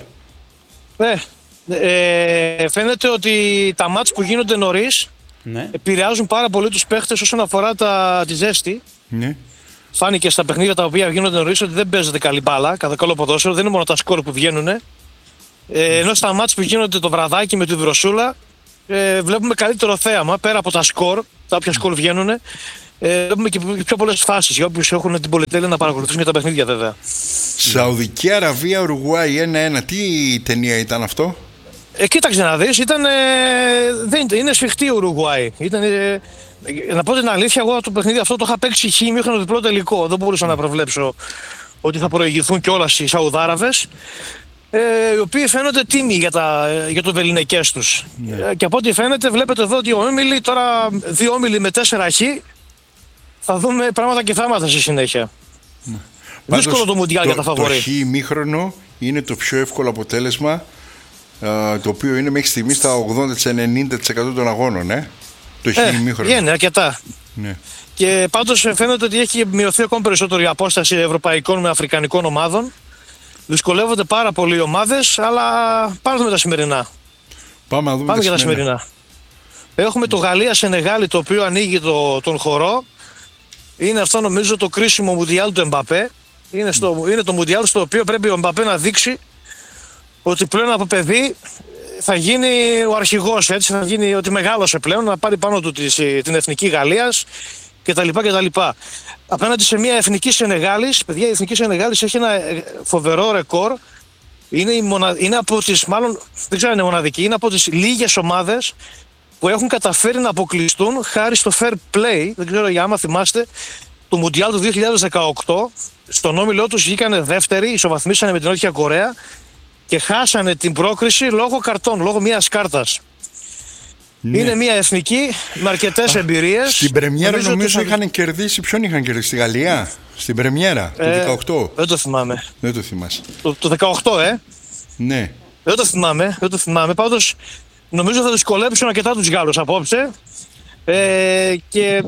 Φαίνεται ότι τα μάτς που γίνονται νωρίς επηρεάζουν πάρα πολύ τους παίχτες όσον αφορά τη ζέστη. Ναι. Φάνηκε στα παιχνίδια τα οποία γίνονται νωρίς ότι δεν παίζεται καλή μπάλα, κατά καλό ποδόσφαιρο, δεν είναι μόνο τα σκορ που βγαίνουν. Ενώ στα μάτς που γίνονται το βραδάκι με τη βροσούλα, βλέπουμε καλύτερο θέαμα πέρα από τα σκορ, τα όποια σκορ βγαίνουν. Βλέπουμε και πιο πολλές φάσεις για όποιους έχουν την πολυτέλεια να παρακολουθήσουν και τα παιχνίδια, βέβαια. Σαουδική Αραβία, Ουρουγουάη 1-1. Τι ταινία ήταν αυτό? Κοίταξε να δεις, είναι σφιχτή η Ουρουγουάη. Να πω την αλήθεια, εγώ το παιχνίδι αυτό το είχα παίξει χήμιχρονο διπλό τελικό. Δεν μπορούσα να προβλέψω ότι θα προηγηθούν κιόλας οι Σαουδάραβες, οι οποίοι φαίνονται τίμοι για το βεληνικές τους. Και από ό,τι φαίνεται, βλέπετε εδώ ότι όμιλοι, τώρα 2 όμιλοι με 4 χ, θα δούμε πράγματα και θάματα στη συνέχεια. Δύσκολο το Μουντιάλ για τα φαβορί. Το χ ημίχρονο είναι το πιο εύκολο αποτέλεσμα, το οποίο είναι μέχρι στιγμής στα 80-90% των αγώνων. Το χ ημίχρονο. Είναι αρκετά. Ναι. Και πάντως φαίνεται ότι έχει μειωθεί ακόμη περισσότερο η απόσταση ευρωπαϊκών με αφρικανικών ομάδων. Δυσκολεύονται πάρα πολλοί οι ομάδες, αλλά πάμε με τα σημερινά. Πάμε για τα σημερινά. Έχουμε το Γαλλία-Σενεγάλη, το οποίο ανοίγει τον χορό. Είναι αυτό νομίζω το κρίσιμο Μουντιάλ του Εμπαπέ. Είναι το Μουντιάλ στο οποίο πρέπει ο Εμπαπέ να δείξει ότι πλέον από παιδί θα γίνει ο αρχηγός, έτσι, θα γίνει ότι μεγάλωσε πλέον, να πάρει πάνω του την εθνική Γαλλίας κτλ. Απέναντι σε μια εθνική Σενεγάλης, παιδιά, η εθνική Σενεγάλης έχει ένα φοβερό ρεκόρ. Είναι από τις, μάλλον δεν ξέρω αν είναι μοναδική, είναι από τις λίγες ομάδες που έχουν καταφέρει να αποκλειστούν χάρη στο fair play. Δεν ξέρω για άμα θυμάστε, το Μουντιάλ του 2018, στον όμιλό τους βγήκανε δεύτεροι, ισοβαθμίσανε με την Νότια Κορέα και χάσανε την πρόκριση λόγω καρτών, λόγω μιας κάρτας. Ναι. Είναι μια εθνική με αρκετές εμπειρίες. Στην πρεμιέρα νομίζω είχαν κερδίσει. Ποιον είχαν κερδίσει? Στη Γαλλία? Στην πρεμιέρα το 18. Δεν το θυμάμαι. Δεν το θυμάσαι. Το 18, Ναι. Δεν το θυμάμαι. Πάντως νομίζω θα δυσκολέψουν αρκετά τους Γάλλους απόψε. Και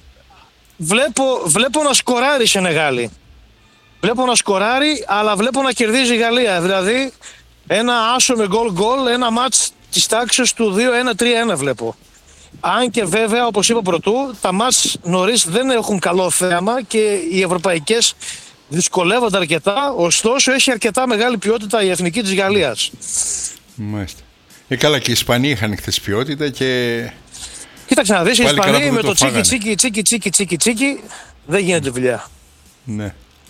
βλέπω να σκοράρει η Σενεγάλη. Βλέπω να σκοράρει, αλλά βλέπω να κερδίζει η Γαλλία. Δηλαδή ένα άσο με γκολ, ένα μάτς της τάξης του 2-1-3-1 βλέπω. Αν και βέβαια, όπως είπα πρωτού, τα μάτς νωρίς δεν έχουν καλό θέαμα και οι ευρωπαϊκές δυσκολεύονται αρκετά, ωστόσο έχει αρκετά μεγάλη ποιότητα η εθνική της Γαλλίας. Μάλιστα. Καλά, και οι Ισπανοί είχαν χθες ποιότητα και... Κοίταξε να δεις, οι Ισπανοί με το τσίκι δεν γίνεται δουλειά. Ναι.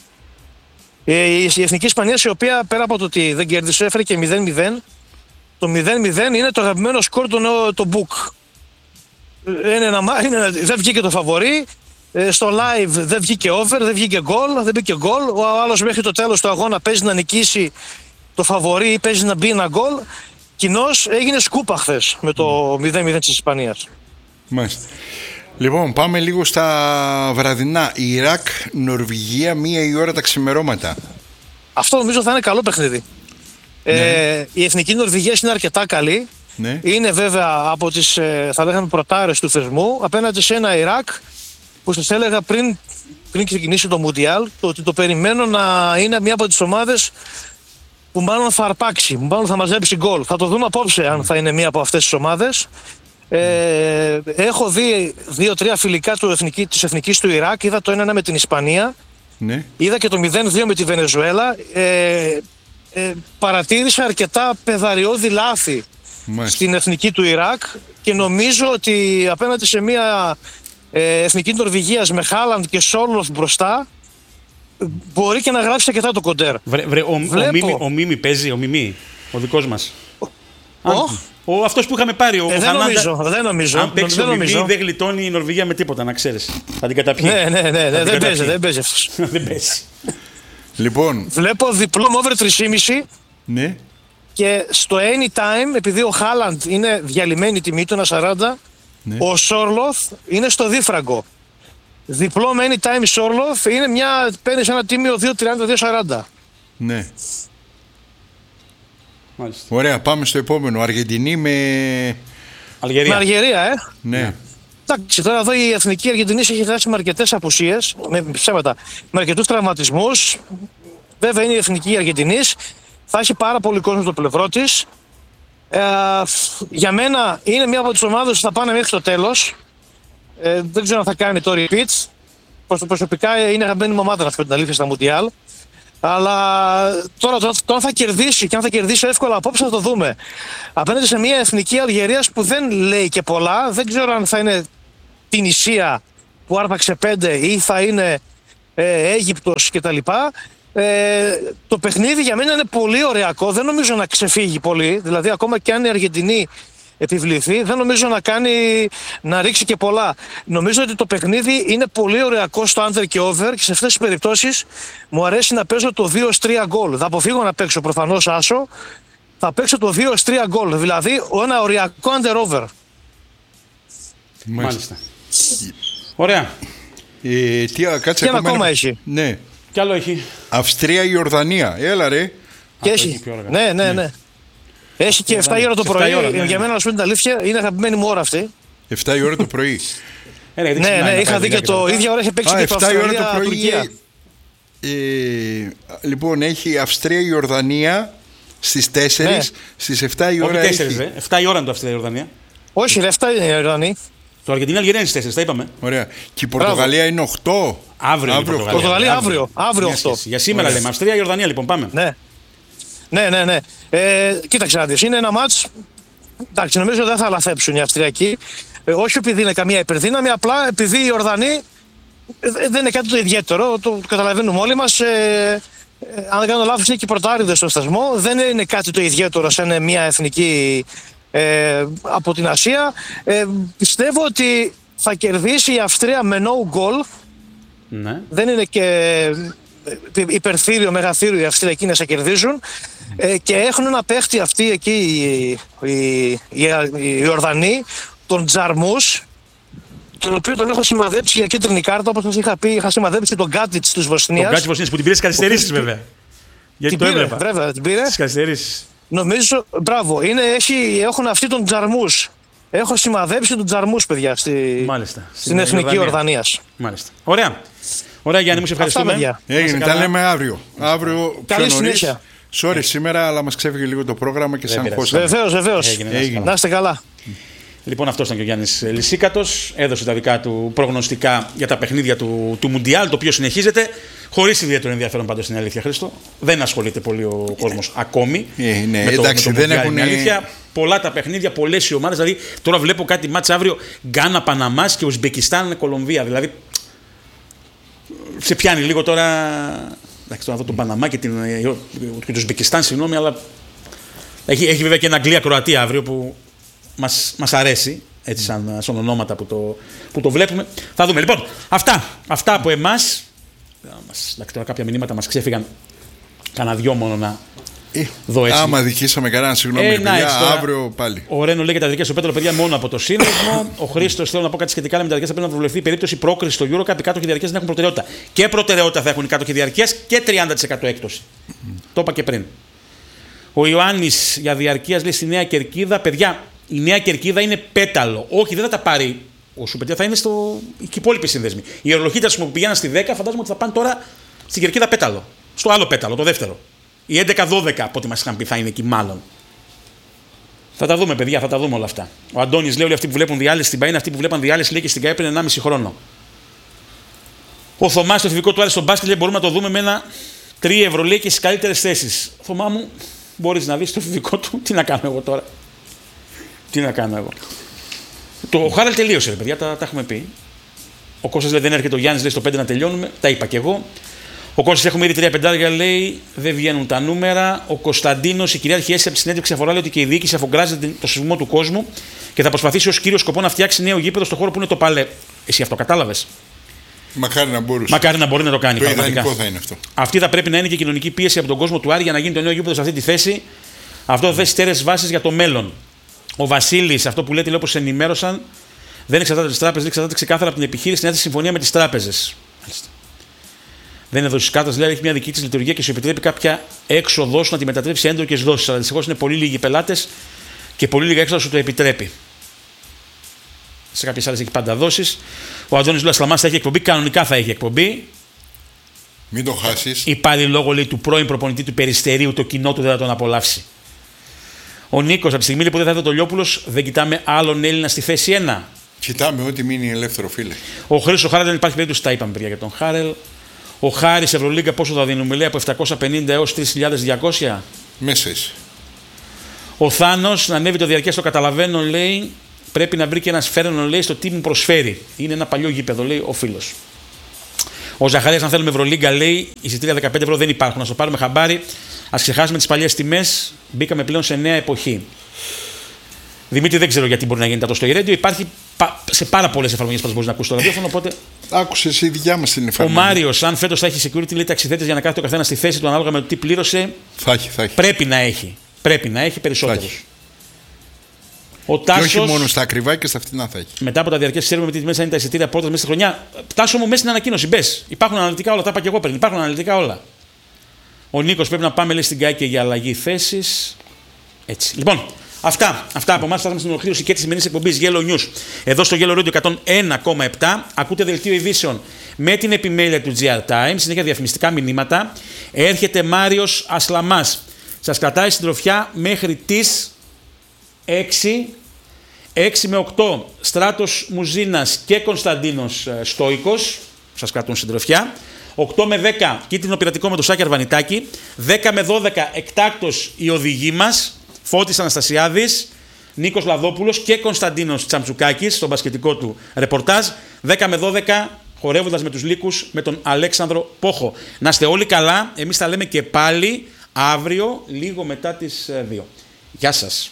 Η εθνική Ισπανία, η οποία πέρα από το ότι δεν κέρδισε, έφερε και 0-0. Το 0-0 είναι το αγαπημένο σκορ το Book. Δεν βγήκε το φαβορί. Στο live δεν βγήκε over, δεν βγήκε goal, δεν μπήκε goal. Ο άλλος μέχρι το τέλος του αγώνα παίζει να νικήσει το φαβορί ή παίζει να μπει ένα goal. Κοινώς έγινε σκούπα χθες με το 0-0 της Ισπανίας. Μάλιστα. Λοιπόν, πάμε λίγο στα βραδινά. Ιράκ, Νορβηγία, 1 η ώρα τα ξημερώματα. Αυτό νομίζω θα είναι καλό παιχνίδι. Ναι. Η εθνική Νορβηγία είναι αρκετά καλή. Ναι. Είναι βέβαια από τις θα λέγαμε πρωτάρες του θεσμού απέναντι σε ένα Ιράκ που σας έλεγα πριν ξεκινήσει το Μουντιάλ, ότι το περιμένω να είναι μια από τις ομάδες που μάλλον θα αρπάξει, μάλλον θα μαζέψει γκολ. Θα το δούμε απόψε αν θα είναι μια από αυτές τις ομάδες. Έχω δει 2-3 φιλικά της εθνικής του Ιράκ. Είδα το 1-1 με την Ισπανία. Ναι. Είδα και το 0-2 με τη Βενεζουέλα. Παρατήρησα αρκετά παιδαριώδη λάθη στην εθνική του Ιράκ και νομίζω ότι απέναντι σε μια εθνική Νορβηγίας με Χάλαντ και Σόρλοφ μπροστά μπορεί και να γράψει αρκετά το κοντέρ. Ο Μίμη παίζει, ο δικός μας. Αυτός που είχαμε πάρει, ο Χανάντα. Δεν νομίζω. Αν παίξει ο Μίμη, δεν γλιτώνει η Νορβηγία με τίποτα, να ξέρεις. Θα την καταπιεί. Ναι, δεν παίζει αυτός. Δεν παίζει. Λοιπόν. Βλέπω διπλό με over 3,5. Ναι. Και στο anytime, επειδή ο Χάλαντ είναι διαλυμένη τιμή του 1,40, ναι. Ο Σόρλοφ είναι στο δίφραγκο. Διπλό με anytime Σόρλοφ παίρνει ένα τίμιο 2,30-2,40. Ναι. Μάλιστα. Ωραία, πάμε στο επόμενο. Αργεντινή με Αλγερία. Με Αλγερία, Ναι. Εντάξει, τώρα εδώ η εθνική Αργεντινή έχει χάσει με αρκετές απουσίες, με αρκετούς τραυματισμούς. Βέβαια είναι η εθνική Αργεντινής. Θα έχει πάρα πολύ κόσμο στο πλευρό της. Για μένα είναι μια από τις ομάδες που θα πάνε μέχρι το τέλος. Δεν ξέρω αν θα κάνει το repeat. Προσωπικά είναι αγαπημένη μου ομάδα, να σου πω την αλήθεια, στα Μουντιάλ. Αλλά τώρα θα κερδίσει, και αν θα κερδίσει εύκολα απόψε θα το δούμε. Απέναντι σε μια εθνική Αλγερίας που δεν λέει και πολλά, δεν ξέρω αν θα είναι την Ισία που άρπαξε 5 ή θα είναι Αίγυπτος κτλ. Το παιχνίδι για μένα είναι πολύ ωριακό, δεν νομίζω να ξεφύγει πολύ. Δηλαδή, ακόμα και αν η Αργεντινή επιβληθεί, δεν νομίζω να ρίξει και πολλά. Νομίζω ότι το παιχνίδι είναι πολύ ωριακό στο under και over, και σε αυτές τις περιπτώσεις μου αρέσει να παίζω το 2-3 γκολ. Θα αποφύγω να παίξω προφανώς άσο, θα παίξω το 2-3 γκολ, δηλαδή ένα ωριακό under over. Μάλιστα. Ωραία. Και ένα ακόμα έχει. Ναι. Κι άλλο έχει. Αυστρία-Ιορδανία. Έλα ρε. Και έχει. Ναι. Έχει και 7 η ώρα το πρωί. Για μένα, να σου πω την αλήθεια, είναι αγαπημένη μου ώρα αυτή. 7 η ώρα το πρωί. Ναι, είχα δει και το ίδια ώρα είχε παίξει και το Αυστραλία-Τουρκία. Λοιπόν, έχει Αυστρία-Ιορδανία στις 4, στις 7 η ώρα. Όχι 4, 7 η ώρα είναι το Αυστρία-Ιορδανία. Όχι, 7 είναι η Ιορδανία. Το Αργεντινή-Αλγερία είναι στις 4, τα είπαμε. Ωραία. Και η Πορτογαλία είναι 8. Αύριο. Πορτογαλία αύριο 8. Για σήμερα λέμε. Αυστρία-Ιορδανία, λοιπόν, πάμε. Ναι. Κοίταξε να δεις, είναι ένα μάτς. Εντάξει, νομίζω δεν θα λαθέψουν οι Αυστριακοί. Όχι επειδή είναι καμία υπερδύναμη, απλά επειδή οι Ιορδανοί δεν είναι κάτι το ιδιαίτερο. Το καταλαβαίνουμε όλοι μας. Αν δεν κάνω λάθος, είναι και οι πρωτάριδες στο σταθμό. Δεν είναι κάτι το ιδιαίτερο σαν μια εθνική από την Ασία. Πιστεύω ότι θα κερδίσει η Αυστρία με no goal. Ναι. Δεν είναι και υπερθύριο, μεγαθύριο οι Αυστριακοί να σε κερδίζουν. Και έχουν ένα παίχτη αυτοί εκεί οι Ιορδανοί, τον Τζαρμούς, τον οποίο τον έχω σημαδέψει για κίτρινη κάρτα, όπως σας είχα πει. Είχα σημαδέψει τον Γκάτιτς της Βοσνίας. Τον Γκάτιτς Βοσνίας που την πήρε στις καθυστερήσεις, βέβαια. Γιατί την πήρε, βέβαια, την πήρε. Στις καθυστερήσεις. Νομίζω, μπράβο, έχουν αυτοί τον Τζαρμούς. Έχω σημαδέψει τον Τζαρμούς, παιδιά, στην εθνική Ιορδανίας. Μάλιστα. Ωραία, Γιάννη, μου σε ευχαριστούμε. Έγινε, τα λέμε αύριο. Καλή συνέχεια. Sorry σήμερα, αλλά μας ξέφυγε λίγο το πρόγραμμα και σαν χώσαμε. Βεβαίως. Να είστε καλά. Λοιπόν, αυτός ήταν και ο Γιάννης Λυσίκατος. Έδωσε τα δικά του προγνωστικά για τα παιχνίδια του Μουντιάλ, το οποίο συνεχίζεται. Χωρίς ιδιαίτερο ενδιαφέρον, πάντως, στην αλήθεια, Χρήστο. Δεν ασχολείται πολύ ο κόσμος ακόμη. Εντάξει, δεν έχουν. Αλήθεια. Πολλά τα παιχνίδια, πολλές οι ομάδες. Δηλαδή, τώρα βλέπω κάτι μάτς αύριο, Γκάνα, Παναμάς και Ουσμπεκιστάν, Κολομβία. Δηλαδή, σε πιάνει λίγο τώρα. Εντάξει, τώρα τον Παναμά και το Ουσμπεκιστάν, συγγνώμη, αλλά έχει βέβαια και ένα Αγγλία-Κροατία αύριο που μας αρέσει, έτσι σαν ονόματα που το βλέπουμε. Θα δούμε. Λοιπόν, αυτά από εμάς. Εντάξει, τώρα κάποια μηνύματα μας ξέφυγαν. Κάνα δυο μόνο να δω έτσι. Άμα δικήσαμε κανέναν, συγγνώμη, παιδιά, αύριο πάλι. Ο Ρένο λέει για τα διαρκεία στο Πέτρο, παιδιά, μόνο από το σύνδεσμο. Ο Χρήστος, θέλω να πω κάτι σχετικά με τα διαρκεία. Θα πρέπει να προβλεφθεί η περίπτωση πρόκριση στο EuroCup. Οι κάτοχοι διαρκείας δεν έχουν προτεραιότητα. Και προτεραιότητα θα έχουν οι κάτοχοι διαρκείας και 30% έκπτωση. Το είπα και πριν. Ο Ιωάννης για διαρκείας λέει στη Νέα Κερκίδα. Παιδιά, η Νέα Κερκίδα είναι πέταλο. Όχι, δεν θα τα πάρει ο Σουπετιά, θα είναι και οι υπόλοιποι σύνδεσμοι. Οι ορολογίτες που πηγαίναν στη 10, φαντάζομαι ότι θα πάνε τώρα στην Κερκίδα πέταλο. Στο άλλο πέταλο, το δεύτερο. Οι 11-12 από ό,τι μας είχαν πει θα είναι εκεί, μάλλον. Θα τα δούμε, παιδιά, θα τα δούμε όλα αυτά. Ο Αντώνης λέει: όλοι αυτοί που βλέπουν διάλυση στην ΠΑΕ είναι αυτοί που βλέπαν διάλυση, λέει, και στην ΚΑΕ πριν 1,5 χρόνο. Ο Θωμάς, το εφηβικό του άρεσε στον μπάσκετ, λέει: μπορούμε να το δούμε με ένα 3 ευρώ, λέει, και στις καλύτερες θέσεις. Θωμά μου, μπορείς να δεις το εφηβικό του, τι να κάνω εγώ τώρα. Τι να κάνω εγώ. Το Χάραλ τελείωσε, ρε παιδιά, τα έχουμε πει. Ο Κώστας λέει: δεν έρχεται ο Γιάννης, λέει, στο 5 να τελειώνουμε. Τα είπα κι εγώ. Ο Κώστας, έχουμε ήδη 3 πεντάρια, λέει, δεν βγαίνουν τα νούμερα. Ο Κωνσταντίνος, η κυρίαρχη αίσθηση από τη συνέντευξη αφορά, λέει, ότι και η διοίκηση αφογκράζεται το σεισμό του κόσμου και θα προσπαθήσει ως κύριο σκοπό να φτιάξει νέο γήπεδο στο χώρο που είναι το Παλέ. Εσύ αυτό κατάλαβες? Μακάρι να μπορούσε. Μακάρι να μπορεί να το κάνει. Το ιδανικό θα είναι αυτό. Αυτή θα πρέπει να είναι και η κοινωνική πίεση από τον κόσμο του Άρη για να γίνει το νέο γήπεδο σε αυτή τη θέση. Αυτό θα θέσει στέρεες βάσεις για το μέλλον. Ο Βασίλης, αυτό που λέτε, λέει, όπως ενημέρωσαν, δεν εξαρτάται από τις τράπεζες, εξαρτάται ξεκάθαρα από την επιχείρηση, να έρθει συμφωνία με τις τράπεζες. Δεν είναι δόσεις κάρτας, δηλαδή έχει μια δική της λειτουργία και σου επιτρέπει κάποια έξοδο να τη μετατρέψει σε έντοκες δόσεις. Αλλά δυστυχώς είναι πολύ λίγοι πελάτες και πολύ λίγα έξοδα σου το επιτρέπει. Σε κάποιες άλλες έχει πάντα δόσεις. Ο Αντώνης Λούας Λαμάς θα έχει εκπομπή, κανονικά θα έχει εκπομπή. Μην το χάσεις. Υπάρχει λόγο, λέει, του πρώην προπονητή του Περιστερίου, το κοινό του δεν θα τον απολαύσει. Ο Νίκος, από τη στιγμή που δεν θα έρθει ο Τολιόπουλος, δεν κοιτάμε άλλον Έλληνα στη θέση 1. Κοιτάμε ό,τι μείνει ελεύθερο, φίλε. Ο Χρήστος Χάρελ, δεν υπάρχει περίπτωση, τα είπαμε, παιδιά, για τον Χάρελ. Ο Χάρης Ευρωλίγκα πόσο θα δίνουμε, λέει, από 750 έως 3.200. Μέσα είσαι. Ο Θάνος, να ανέβει το διαρκές, το καταλαβαίνω, λέει, πρέπει να βρει και ένα σφαίρονο, λέει, στο τι μου προσφέρει. Είναι ένα παλιό γήπεδο, λέει ο φίλος. Ο Ζαχαρίας, αν θέλουμε Ευρωλίγκα, λέει, εισιτήρια 15 ευρώ δεν υπάρχουν. Να το πάρουμε χαμπάρι. Ας ξεχάσουμε τις παλιές τιμές. Μπήκαμε πλέον σε νέα εποχή. Δημήτρη, δεν ξέρω γιατί μπορεί να γίνεται αυτό στο e-radio. Υπάρχει σε πάρα πολλές εφαρμογές που μπορεί να ακούσει το ραδιόφωνο. Οπότε... Άκουσε εσύ δικιά μας την εφαρμογή. Ο Μάριος, αν φέτος θα έχει security, λέει, ταξιδέτες για να κάθεται ο καθένας στη θέση του ανάλογα με το τι πλήρωσε. Θα έχει. Πρέπει να έχει. Πρέπει να έχει περισσότερους. Ο Τάσος, και όχι μόνο στα ακριβά και στα φτηνά θα έχει. Μετά από τα διαρκές, ξέρουμε με τι μέσα είναι τα εισιτήρια πρώτα μέσα στη χρονιά. Τάσο μου μέσα στην ανακοίνωση. Μπες. Υπάρχουν αναλυτικά όλα. Τα είπα και εγώ πριν. Υπάρχουν αναλυτικά όλα. Ο Νίκος, πρέπει να πάμε, λέει, στην ΚΑΕΚΕ για αλλαγή θέσης. Έτσι. Λοιπόν, αυτά από εμάς. Φτάσαμε στην ολοκλήρωση και τη σημερινής εκπομπής Yellow News. Εδώ στο Yellow Radio 101,7 ακούτε δελτίο ειδήσεων με την επιμέλεια του GR Times. Συνέχεια διαφημιστικά μηνύματα. Έρχεται Μάριος Ασλαμάς. Σας κρατάει συντροφιά μέχρι τις 6 με 8 Στράτος Μουζίνας και Κωνσταντίνος Στόικος. Σας κρατούν συντροφιά. 8 με 10 Κίτρινο Πειρατικό με το Σάκη Αρβανιτάκη. 10 με 12 εκτάκτος οι οδηγοί μας. Φώτης Αναστασιάδης, Νίκος Λαδόπουλος και Κωνσταντίνος Τσαμτσουκάκης στο μπασκετικό του ρεπορτάζ. 10 με 12 χορεύοντας με τους Λύκους με τον Αλέξανδρο Πόχο. Να είστε όλοι καλά. Εμείς τα λέμε και πάλι αύριο λίγο μετά τις 2. Γεια σας.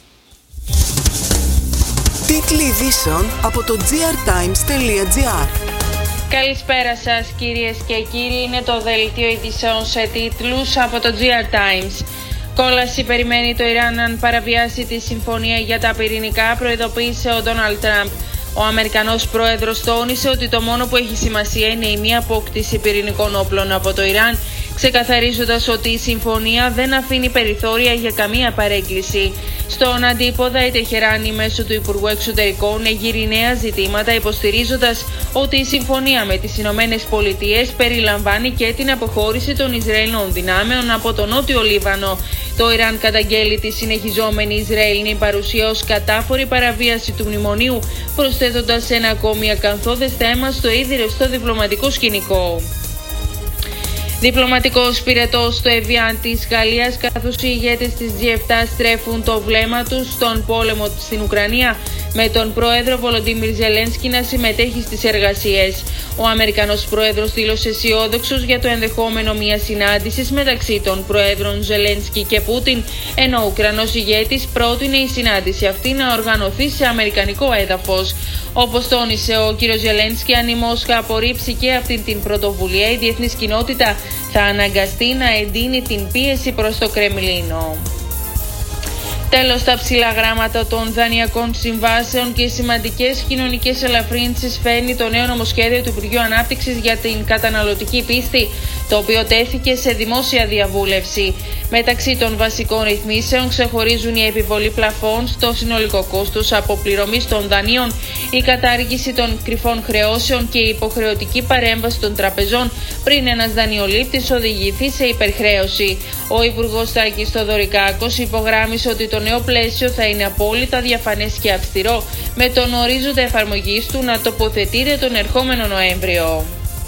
Τίτλοι ειδήσεων από το grtimes.gr. Καλησπέρα σας κυρίες και κύριοι, είναι το δελτίο ειδήσεων σε τίτλους από το GR Times. Κόλαση περιμένει το Ιράν αν παραβιάσει τη συμφωνία για τα πυρηνικά, προειδοποίησε ο Ντόναλντ Τραμπ. Ο Αμερικανός πρόεδρος τόνισε ότι το μόνο που έχει σημασία είναι η μη απόκτηση πυρηνικών όπλων από το Ιράν, ξεκαθαρίζοντας ότι η συμφωνία δεν αφήνει περιθώρια για καμία παρέκκληση. Στον αντίποδα, η Τεχεράνη μέσω του Υπουργού Εξωτερικών εγείρει νέα ζητήματα, υποστηρίζοντας ότι η συμφωνία με τις Ηνωμένες Πολιτείες περιλαμβάνει και την αποχώρηση των Ισραηλινών δυνάμεων από το Νότιο Λίβανο. Το Ιράν καταγγέλει τη συνεχιζόμενη Ισραηλινή παρουσία ως κατάφορη παραβίαση του μνημονίου, προσθέτοντας ένα ακόμη ακαθόδες θέμα στο ήδη ρευστό διπλωματικό σκηνικό. Διπλωματικός πυρετός στο Εβιάν της Γαλλίας, καθώς οι ηγέτες της G7 στρέφουν το βλέμμα τους στον πόλεμο στην Ουκρανία, με τον πρόεδρο Βολοντίμιρ Ζελένσκι να συμμετέχει στις εργασίες. Ο Αμερικανός πρόεδρος δήλωσε αισιόδοξος για το ενδεχόμενο μιας συνάντησης μεταξύ των πρόεδρων Ζελένσκι και Πούτιν, ενώ ο Ουκρανός ηγέτης πρότεινε η συνάντηση αυτή να οργανωθεί σε αμερικανικό έδαφος. Όπως τόνισε ο κ. Ζελένσκι, αν η Μόσχα απορρίψει και αυτή την πρωτοβουλία, η διεθνής κοινότητα θα αναγκαστεί να εντείνει την πίεση προς το Κρεμλίνο. Τέλος, τα ψηλά γράμματα των δανειακών συμβάσεων και οι σημαντικές κοινωνικές ελαφρύνσεις φέρνει το νέο νομοσχέδιο του Υπουργείου Ανάπτυξης για την καταναλωτική πίστη, το οποίο τέθηκε σε δημόσια διαβούλευση. Μεταξύ των βασικών ρυθμίσεων ξεχωρίζουν η επιβολή πλαφών στο συνολικό κόστος αποπληρωμής των δανείων, η κατάργηση των κρυφών χρεώσεων και η υποχρεωτική παρέμβαση των τραπεζών πριν ένας δανειολήπτης οδηγηθεί σε υπερχρέωση. Ο Υπουργός Τάκης Θοδωρικάκος υπογράμμισε ότι το νέο πλαίσιο θα είναι απόλυτα διαφανές και αυστηρό, με τον ορίζοντα εφαρμογής του να τοποθετείται τον ερχόμενο Νοέμβριο.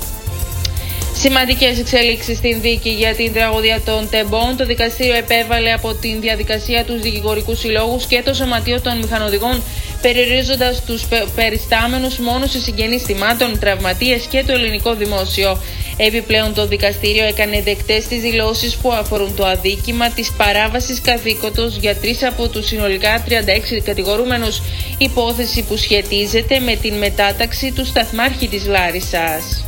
Σημαντικές εξελίξεις στην δίκη για την τραγωδία των Τεμπών. Το δικαστήριο επέβαλε από την διαδικασία τους δικηγορικούς συλλόγους και το Σωματείο των Μηχανοδηγών, περιορίζοντας τους περιστάμενους μόνο σε συγγενείς θυμάτων, τραυματίες και το ελληνικό δημόσιο. Επιπλέον, το δικαστήριο έκανε δεκτές τις δηλώσεις που αφορούν το αδίκημα της παράβασης καθήκοντος για 3 από τους συνολικά 36 κατηγορούμενους, υπόθεση που σχετίζεται με την μετάταξη του σταθμάρχη της Λάρισσας.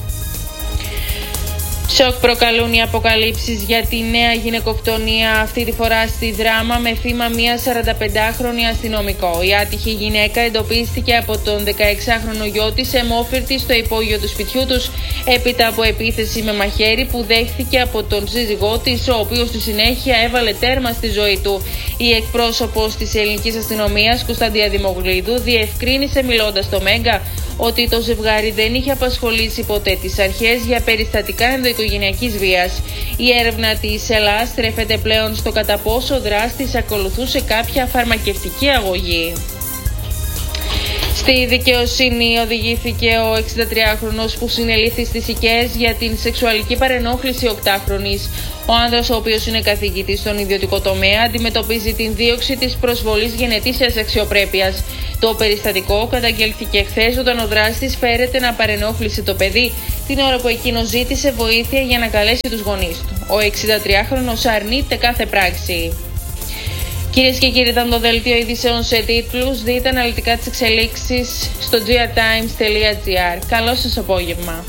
Σοκ προκαλούν οι αποκαλύψεις για τη νέα γυναικοκτονία, αυτή τη φορά στη Δράμα, με θύμα μια 45χρονη αστυνομικό. Η άτυχη γυναίκα εντοπίστηκε από τον 16χρονο γιο της αιμόφυρτη στο υπόγειο του σπιτιού τους, έπειτα από επίθεση με μαχαίρι που δέχθηκε από τον σύζυγό της, ο οποίος στη συνέχεια έβαλε τέρμα στη ζωή του. Η εκπρόσωπος της ελληνικής αστυνομίας, Κωνσταντία Δημογλίδου, διευκρίνησε μιλώντας στο Μέγκα ότι το ζευγάρι δεν είχε απασχολήσει ποτέ τις αρχές για περιστατικά ενδοοικογενειακής βίας. Η έρευνα της ΕΛΑ στρέφεται πλέον στο κατά πόσο ο δράστης ακολουθούσε κάποια φαρμακευτική αγωγή. Στη δικαιοσύνη οδηγήθηκε ο 63χρονος που συνελήφθη στις ΙΚΕΣ για την σεξουαλική παρενόχληση 8χρονης. Ο άνδρας, ο οποίος είναι καθηγητής στον ιδιωτικό τομέα, αντιμετωπίζει την δίωξη της προσβολής γενετήσιας αξιοπρέπειας. Το περιστατικό καταγγέλθηκε χθες όταν ο δράστης φέρεται να παρενόχλησε το παιδί την ώρα που εκείνο ζήτησε βοήθεια για να καλέσει τους γονείς του. Ο 63χρονος αρνείται κάθε πράξη. Κυρίες και κύριοι, ήταν το δελτίο ειδήσεων σε τίτλους. Δείτε αναλυτικά τις εξελίξεις στο grtimes.gr. Καλό σας απόγευμα.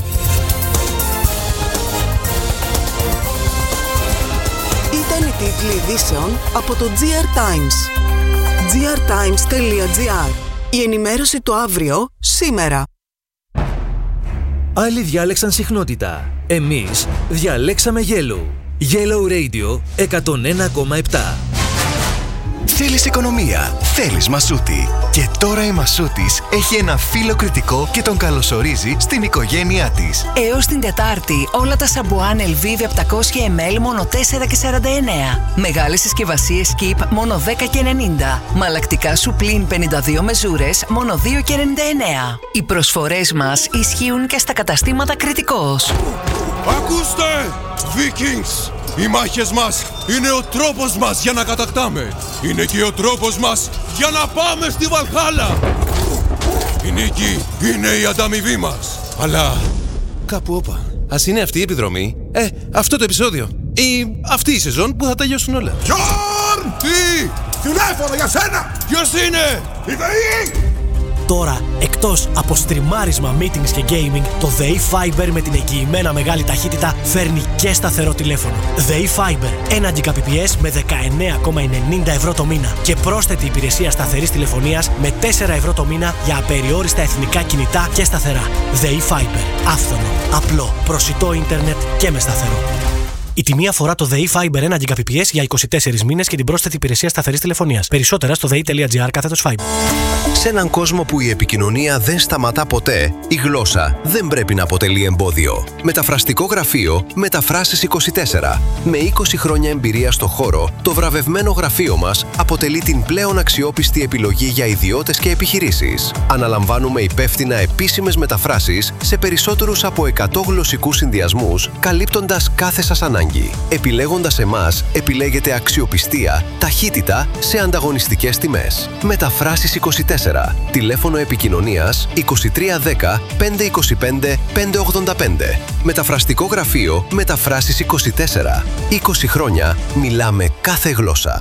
Ήταν οι τίτλοι ειδήσεων από το GR Times. grtimes.gr. Η ενημέρωση του αύριο, σήμερα. Άλλοι διάλεξαν συχνότητα. Εμείς διαλέξαμε Yellow. Yellow Radio 101,7. Θέλεις οικονομία, θέλεις Μασούτη. Και τώρα η Μασούτης έχει ένα φίλο κριτικό και τον καλωσορίζει στην οικογένειά της. Έως την Τετάρτη όλα τα σαμπουάν Elvive 700 ml μόνο 4,49. Μεγάλες συσκευασίες Keep μόνο 10,90. Μαλακτικά Supreme 52 μεζούρες μόνο 2,99. Οι προσφορές μας ισχύουν και στα καταστήματα Κριτικός. Ακούστε, Vikings! Οι μάχες μας είναι ο τρόπος μας για να κατακτάμε. Είναι και ο τρόπος μας για να πάμε στη Βαλχάλα. Η νίκη είναι η ανταμοιβή μας. Αλλά κάπου όπα. Ας είναι αυτή η επιδρομή, αυτό το επεισόδιο ή αυτή η σεζόν που θα τελειώσουν όλα. Γιόρν! Τι! Τηλέφωνο για σένα! Ποιος είναι? Η ΔΕΗ! Τώρα, εκτός από στριμάρισμα, meetings και gaming, το ΔΕΗ Fiber με την εγγυημένα μεγάλη ταχύτητα φέρνει και σταθερό τηλέφωνο. ΔΕΗ Fiber, 1 Gbps με 19,90 ευρώ το μήνα και πρόσθετη υπηρεσία σταθερής τηλεφωνίας με 4 ευρώ το μήνα για απεριόριστα εθνικά κινητά και σταθερά. ΔΕΗ Fiber, άφθονο, απλό, προσιτό ίντερνετ και με σταθερό. Η τιμή αφορά το ΔΕΗ Fiber 1 Gbps για 24 μήνες και την πρόσθετη υπηρεσία σταθερής τηλεφωνίας. Περισσότερα στο dei.gr/Fiber. Σε έναν κόσμο που η επικοινωνία δεν σταματά ποτέ, η γλώσσα δεν πρέπει να αποτελεί εμπόδιο. Μεταφραστικό γραφείο Μεταφράσεις 24. Με 20 χρόνια εμπειρία στο χώρο, το βραβευμένο γραφείο μας αποτελεί την πλέον αξιόπιστη επιλογή για ιδιώτες και επιχειρήσεις. Αναλαμβάνουμε υπεύθυνα επίσημες μεταφράσεις σε περισσότερους από 100 γλωσσικούς συνδυασμούς, καλύπτοντας κάθε σας ανάγκη. Επιλέγοντας εμάς, επιλέγετε αξιοπιστία, ταχύτητα σε ανταγωνιστικές τιμές. Μεταφράσεις 24. Τηλέφωνο επικοινωνίας 2310 525 585. Μεταφραστικό γραφείο Μεταφράσεις 24. 20 χρόνια μιλάμε κάθε γλώσσα.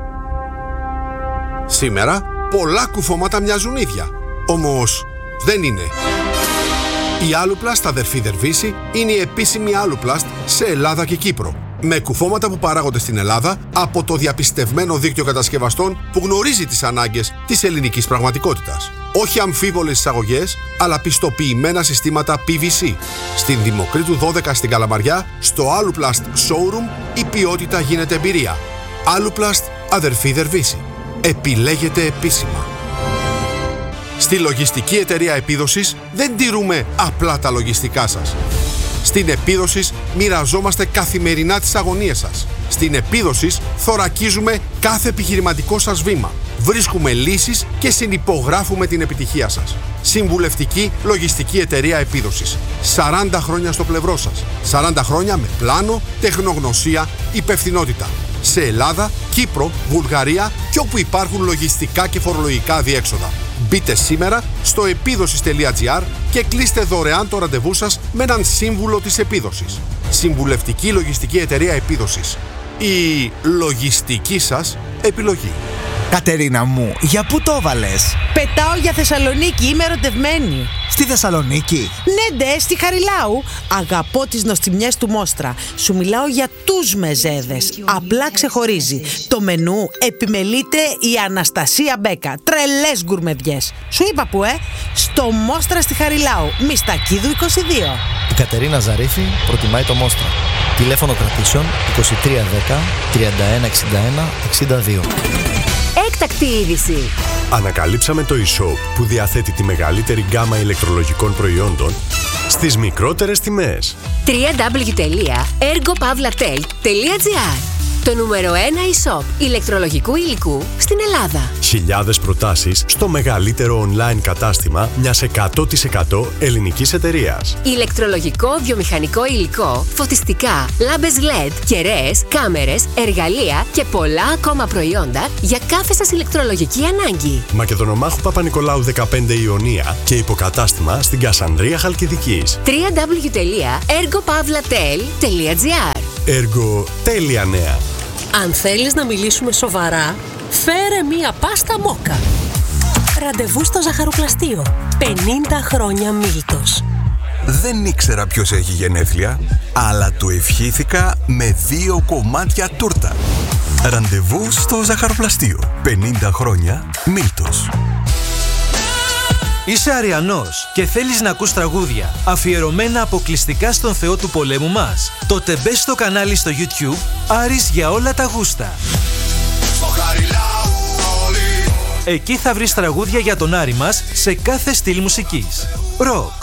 Σήμερα πολλά κουφώματα μοιάζουν ίδια. Όμως δεν είναι. Η Aluplast αδερφή Δερβίση είναι η επίσημη Aluplast σε Ελλάδα και Κύπρο. Με κουφώματα που παράγονται στην Ελλάδα από το διαπιστευμένο δίκτυο κατασκευαστών που γνωρίζει τις ανάγκες της ελληνικής πραγματικότητας. Όχι αμφίβολες εισαγωγές, αλλά πιστοποιημένα συστήματα PVC. Στην Δημοκρίτου 12 στην Καλαμαριά, στο Aluplast Showroom, η ποιότητα γίνεται εμπειρία. Aluplast αδερφή Δερβίση. Επιλέγετε επίσημα. Στη λογιστική εταιρεία Επίδοσης δεν τηρούμε απλά τα λογιστικά σας. Στην Επίδοσης μοιραζόμαστε καθημερινά τις αγωνίες σας. Στην Επίδοσης θωρακίζουμε κάθε επιχειρηματικό σας βήμα. Βρίσκουμε λύσεις και συνυπογράφουμε την επιτυχία σας. Συμβουλευτική λογιστική εταιρεία Επίδοσης. 40 χρόνια στο πλευρό σας. 40 χρόνια με πλάνο, τεχνογνωσία, υπευθυνότητα. Σε Ελλάδα, Κύπρο, Βουλγαρία και όπου υπάρχουν λογιστικά και φορολογικά διέξοδα. Μπείτε σήμερα στο επίδοσης.gr και κλείστε δωρεάν το ραντεβού σας με έναν σύμβουλο της Επίδοσης. Συμβουλευτική λογιστική εταιρεία Επίδοσης. Η λογιστική σας επιλογή. Κατερίνα μου, για πού το βάλες? Πετάω για Θεσσαλονίκη, είμαι ερωτευμένη. Στη Θεσσαλονίκη? Ναι, στη Χαριλάου. Αγαπώ τις νοστιμιές του Μόστρα. Σου μιλάω για τους μεζέδες. Απλά ξεχωρίζει. Το μενού επιμελείται η Αναστασία Μπέκα. Τρελές γκουρμεδιές. Σου είπα που, στο Μόστρα στη Χαριλάου. Μιστακίδου 22. Η Κατερίνα Ζαρίφη προτιμάει το Μόστρα. Τηλέφωνο κρατήσεων 2310 3161 62. Έκτακτη είδηση. Ανακαλύψαμε το e-shop που διαθέτει τη μεγαλύτερη γκάμα ηλεκτρολογικών προϊόντων στις μικρότερες τιμές. www.ergopavlatel.gr. Το νούμερο 1 e-shop ηλεκτρολογικού υλικού στην Ελλάδα. Χιλιάδες προτάσεις στο μεγαλύτερο online κατάστημα μιας 100% ελληνικής εταιρείας. Ηλεκτρολογικό βιομηχανικό υλικό, φωτιστικά, λάμπες LED, κεραίες, κάμερες, εργαλεία και πολλά ακόμα προϊόντα για κάθε σας ηλεκτρολογική ανάγκη. Μακεδονομάχου Παπα-Νικολάου 15 Ιωνία και υποκατάστημα στην Κασανδρία Χαλκιδικής. www.ergopavlatel.gr. Έργο τέλεια νέα. Αν θέλεις να μιλήσουμε σοβαρά, φέρε μία πάστα μόκα. Ραντεβού στο ζαχαροπλαστείο. 50 χρόνια Μίλτος. Δεν ήξερα ποιος έχει γενέθλια, αλλά του ευχήθηκα με 2 κομμάτια τούρτα. Ραντεβού στο ζαχαροπλαστείο. 50 χρόνια Μίλτος. Είσαι Αριανός και θέλεις να ακούς τραγούδια αφιερωμένα αποκλειστικά στον Θεό του πολέμου μας? Τότε μπες στο κανάλι στο YouTube Άρης για όλα τα γούστα. Εκεί θα βρεις τραγούδια για τον Άρη μας σε κάθε στυλ μουσικής. Ροκ,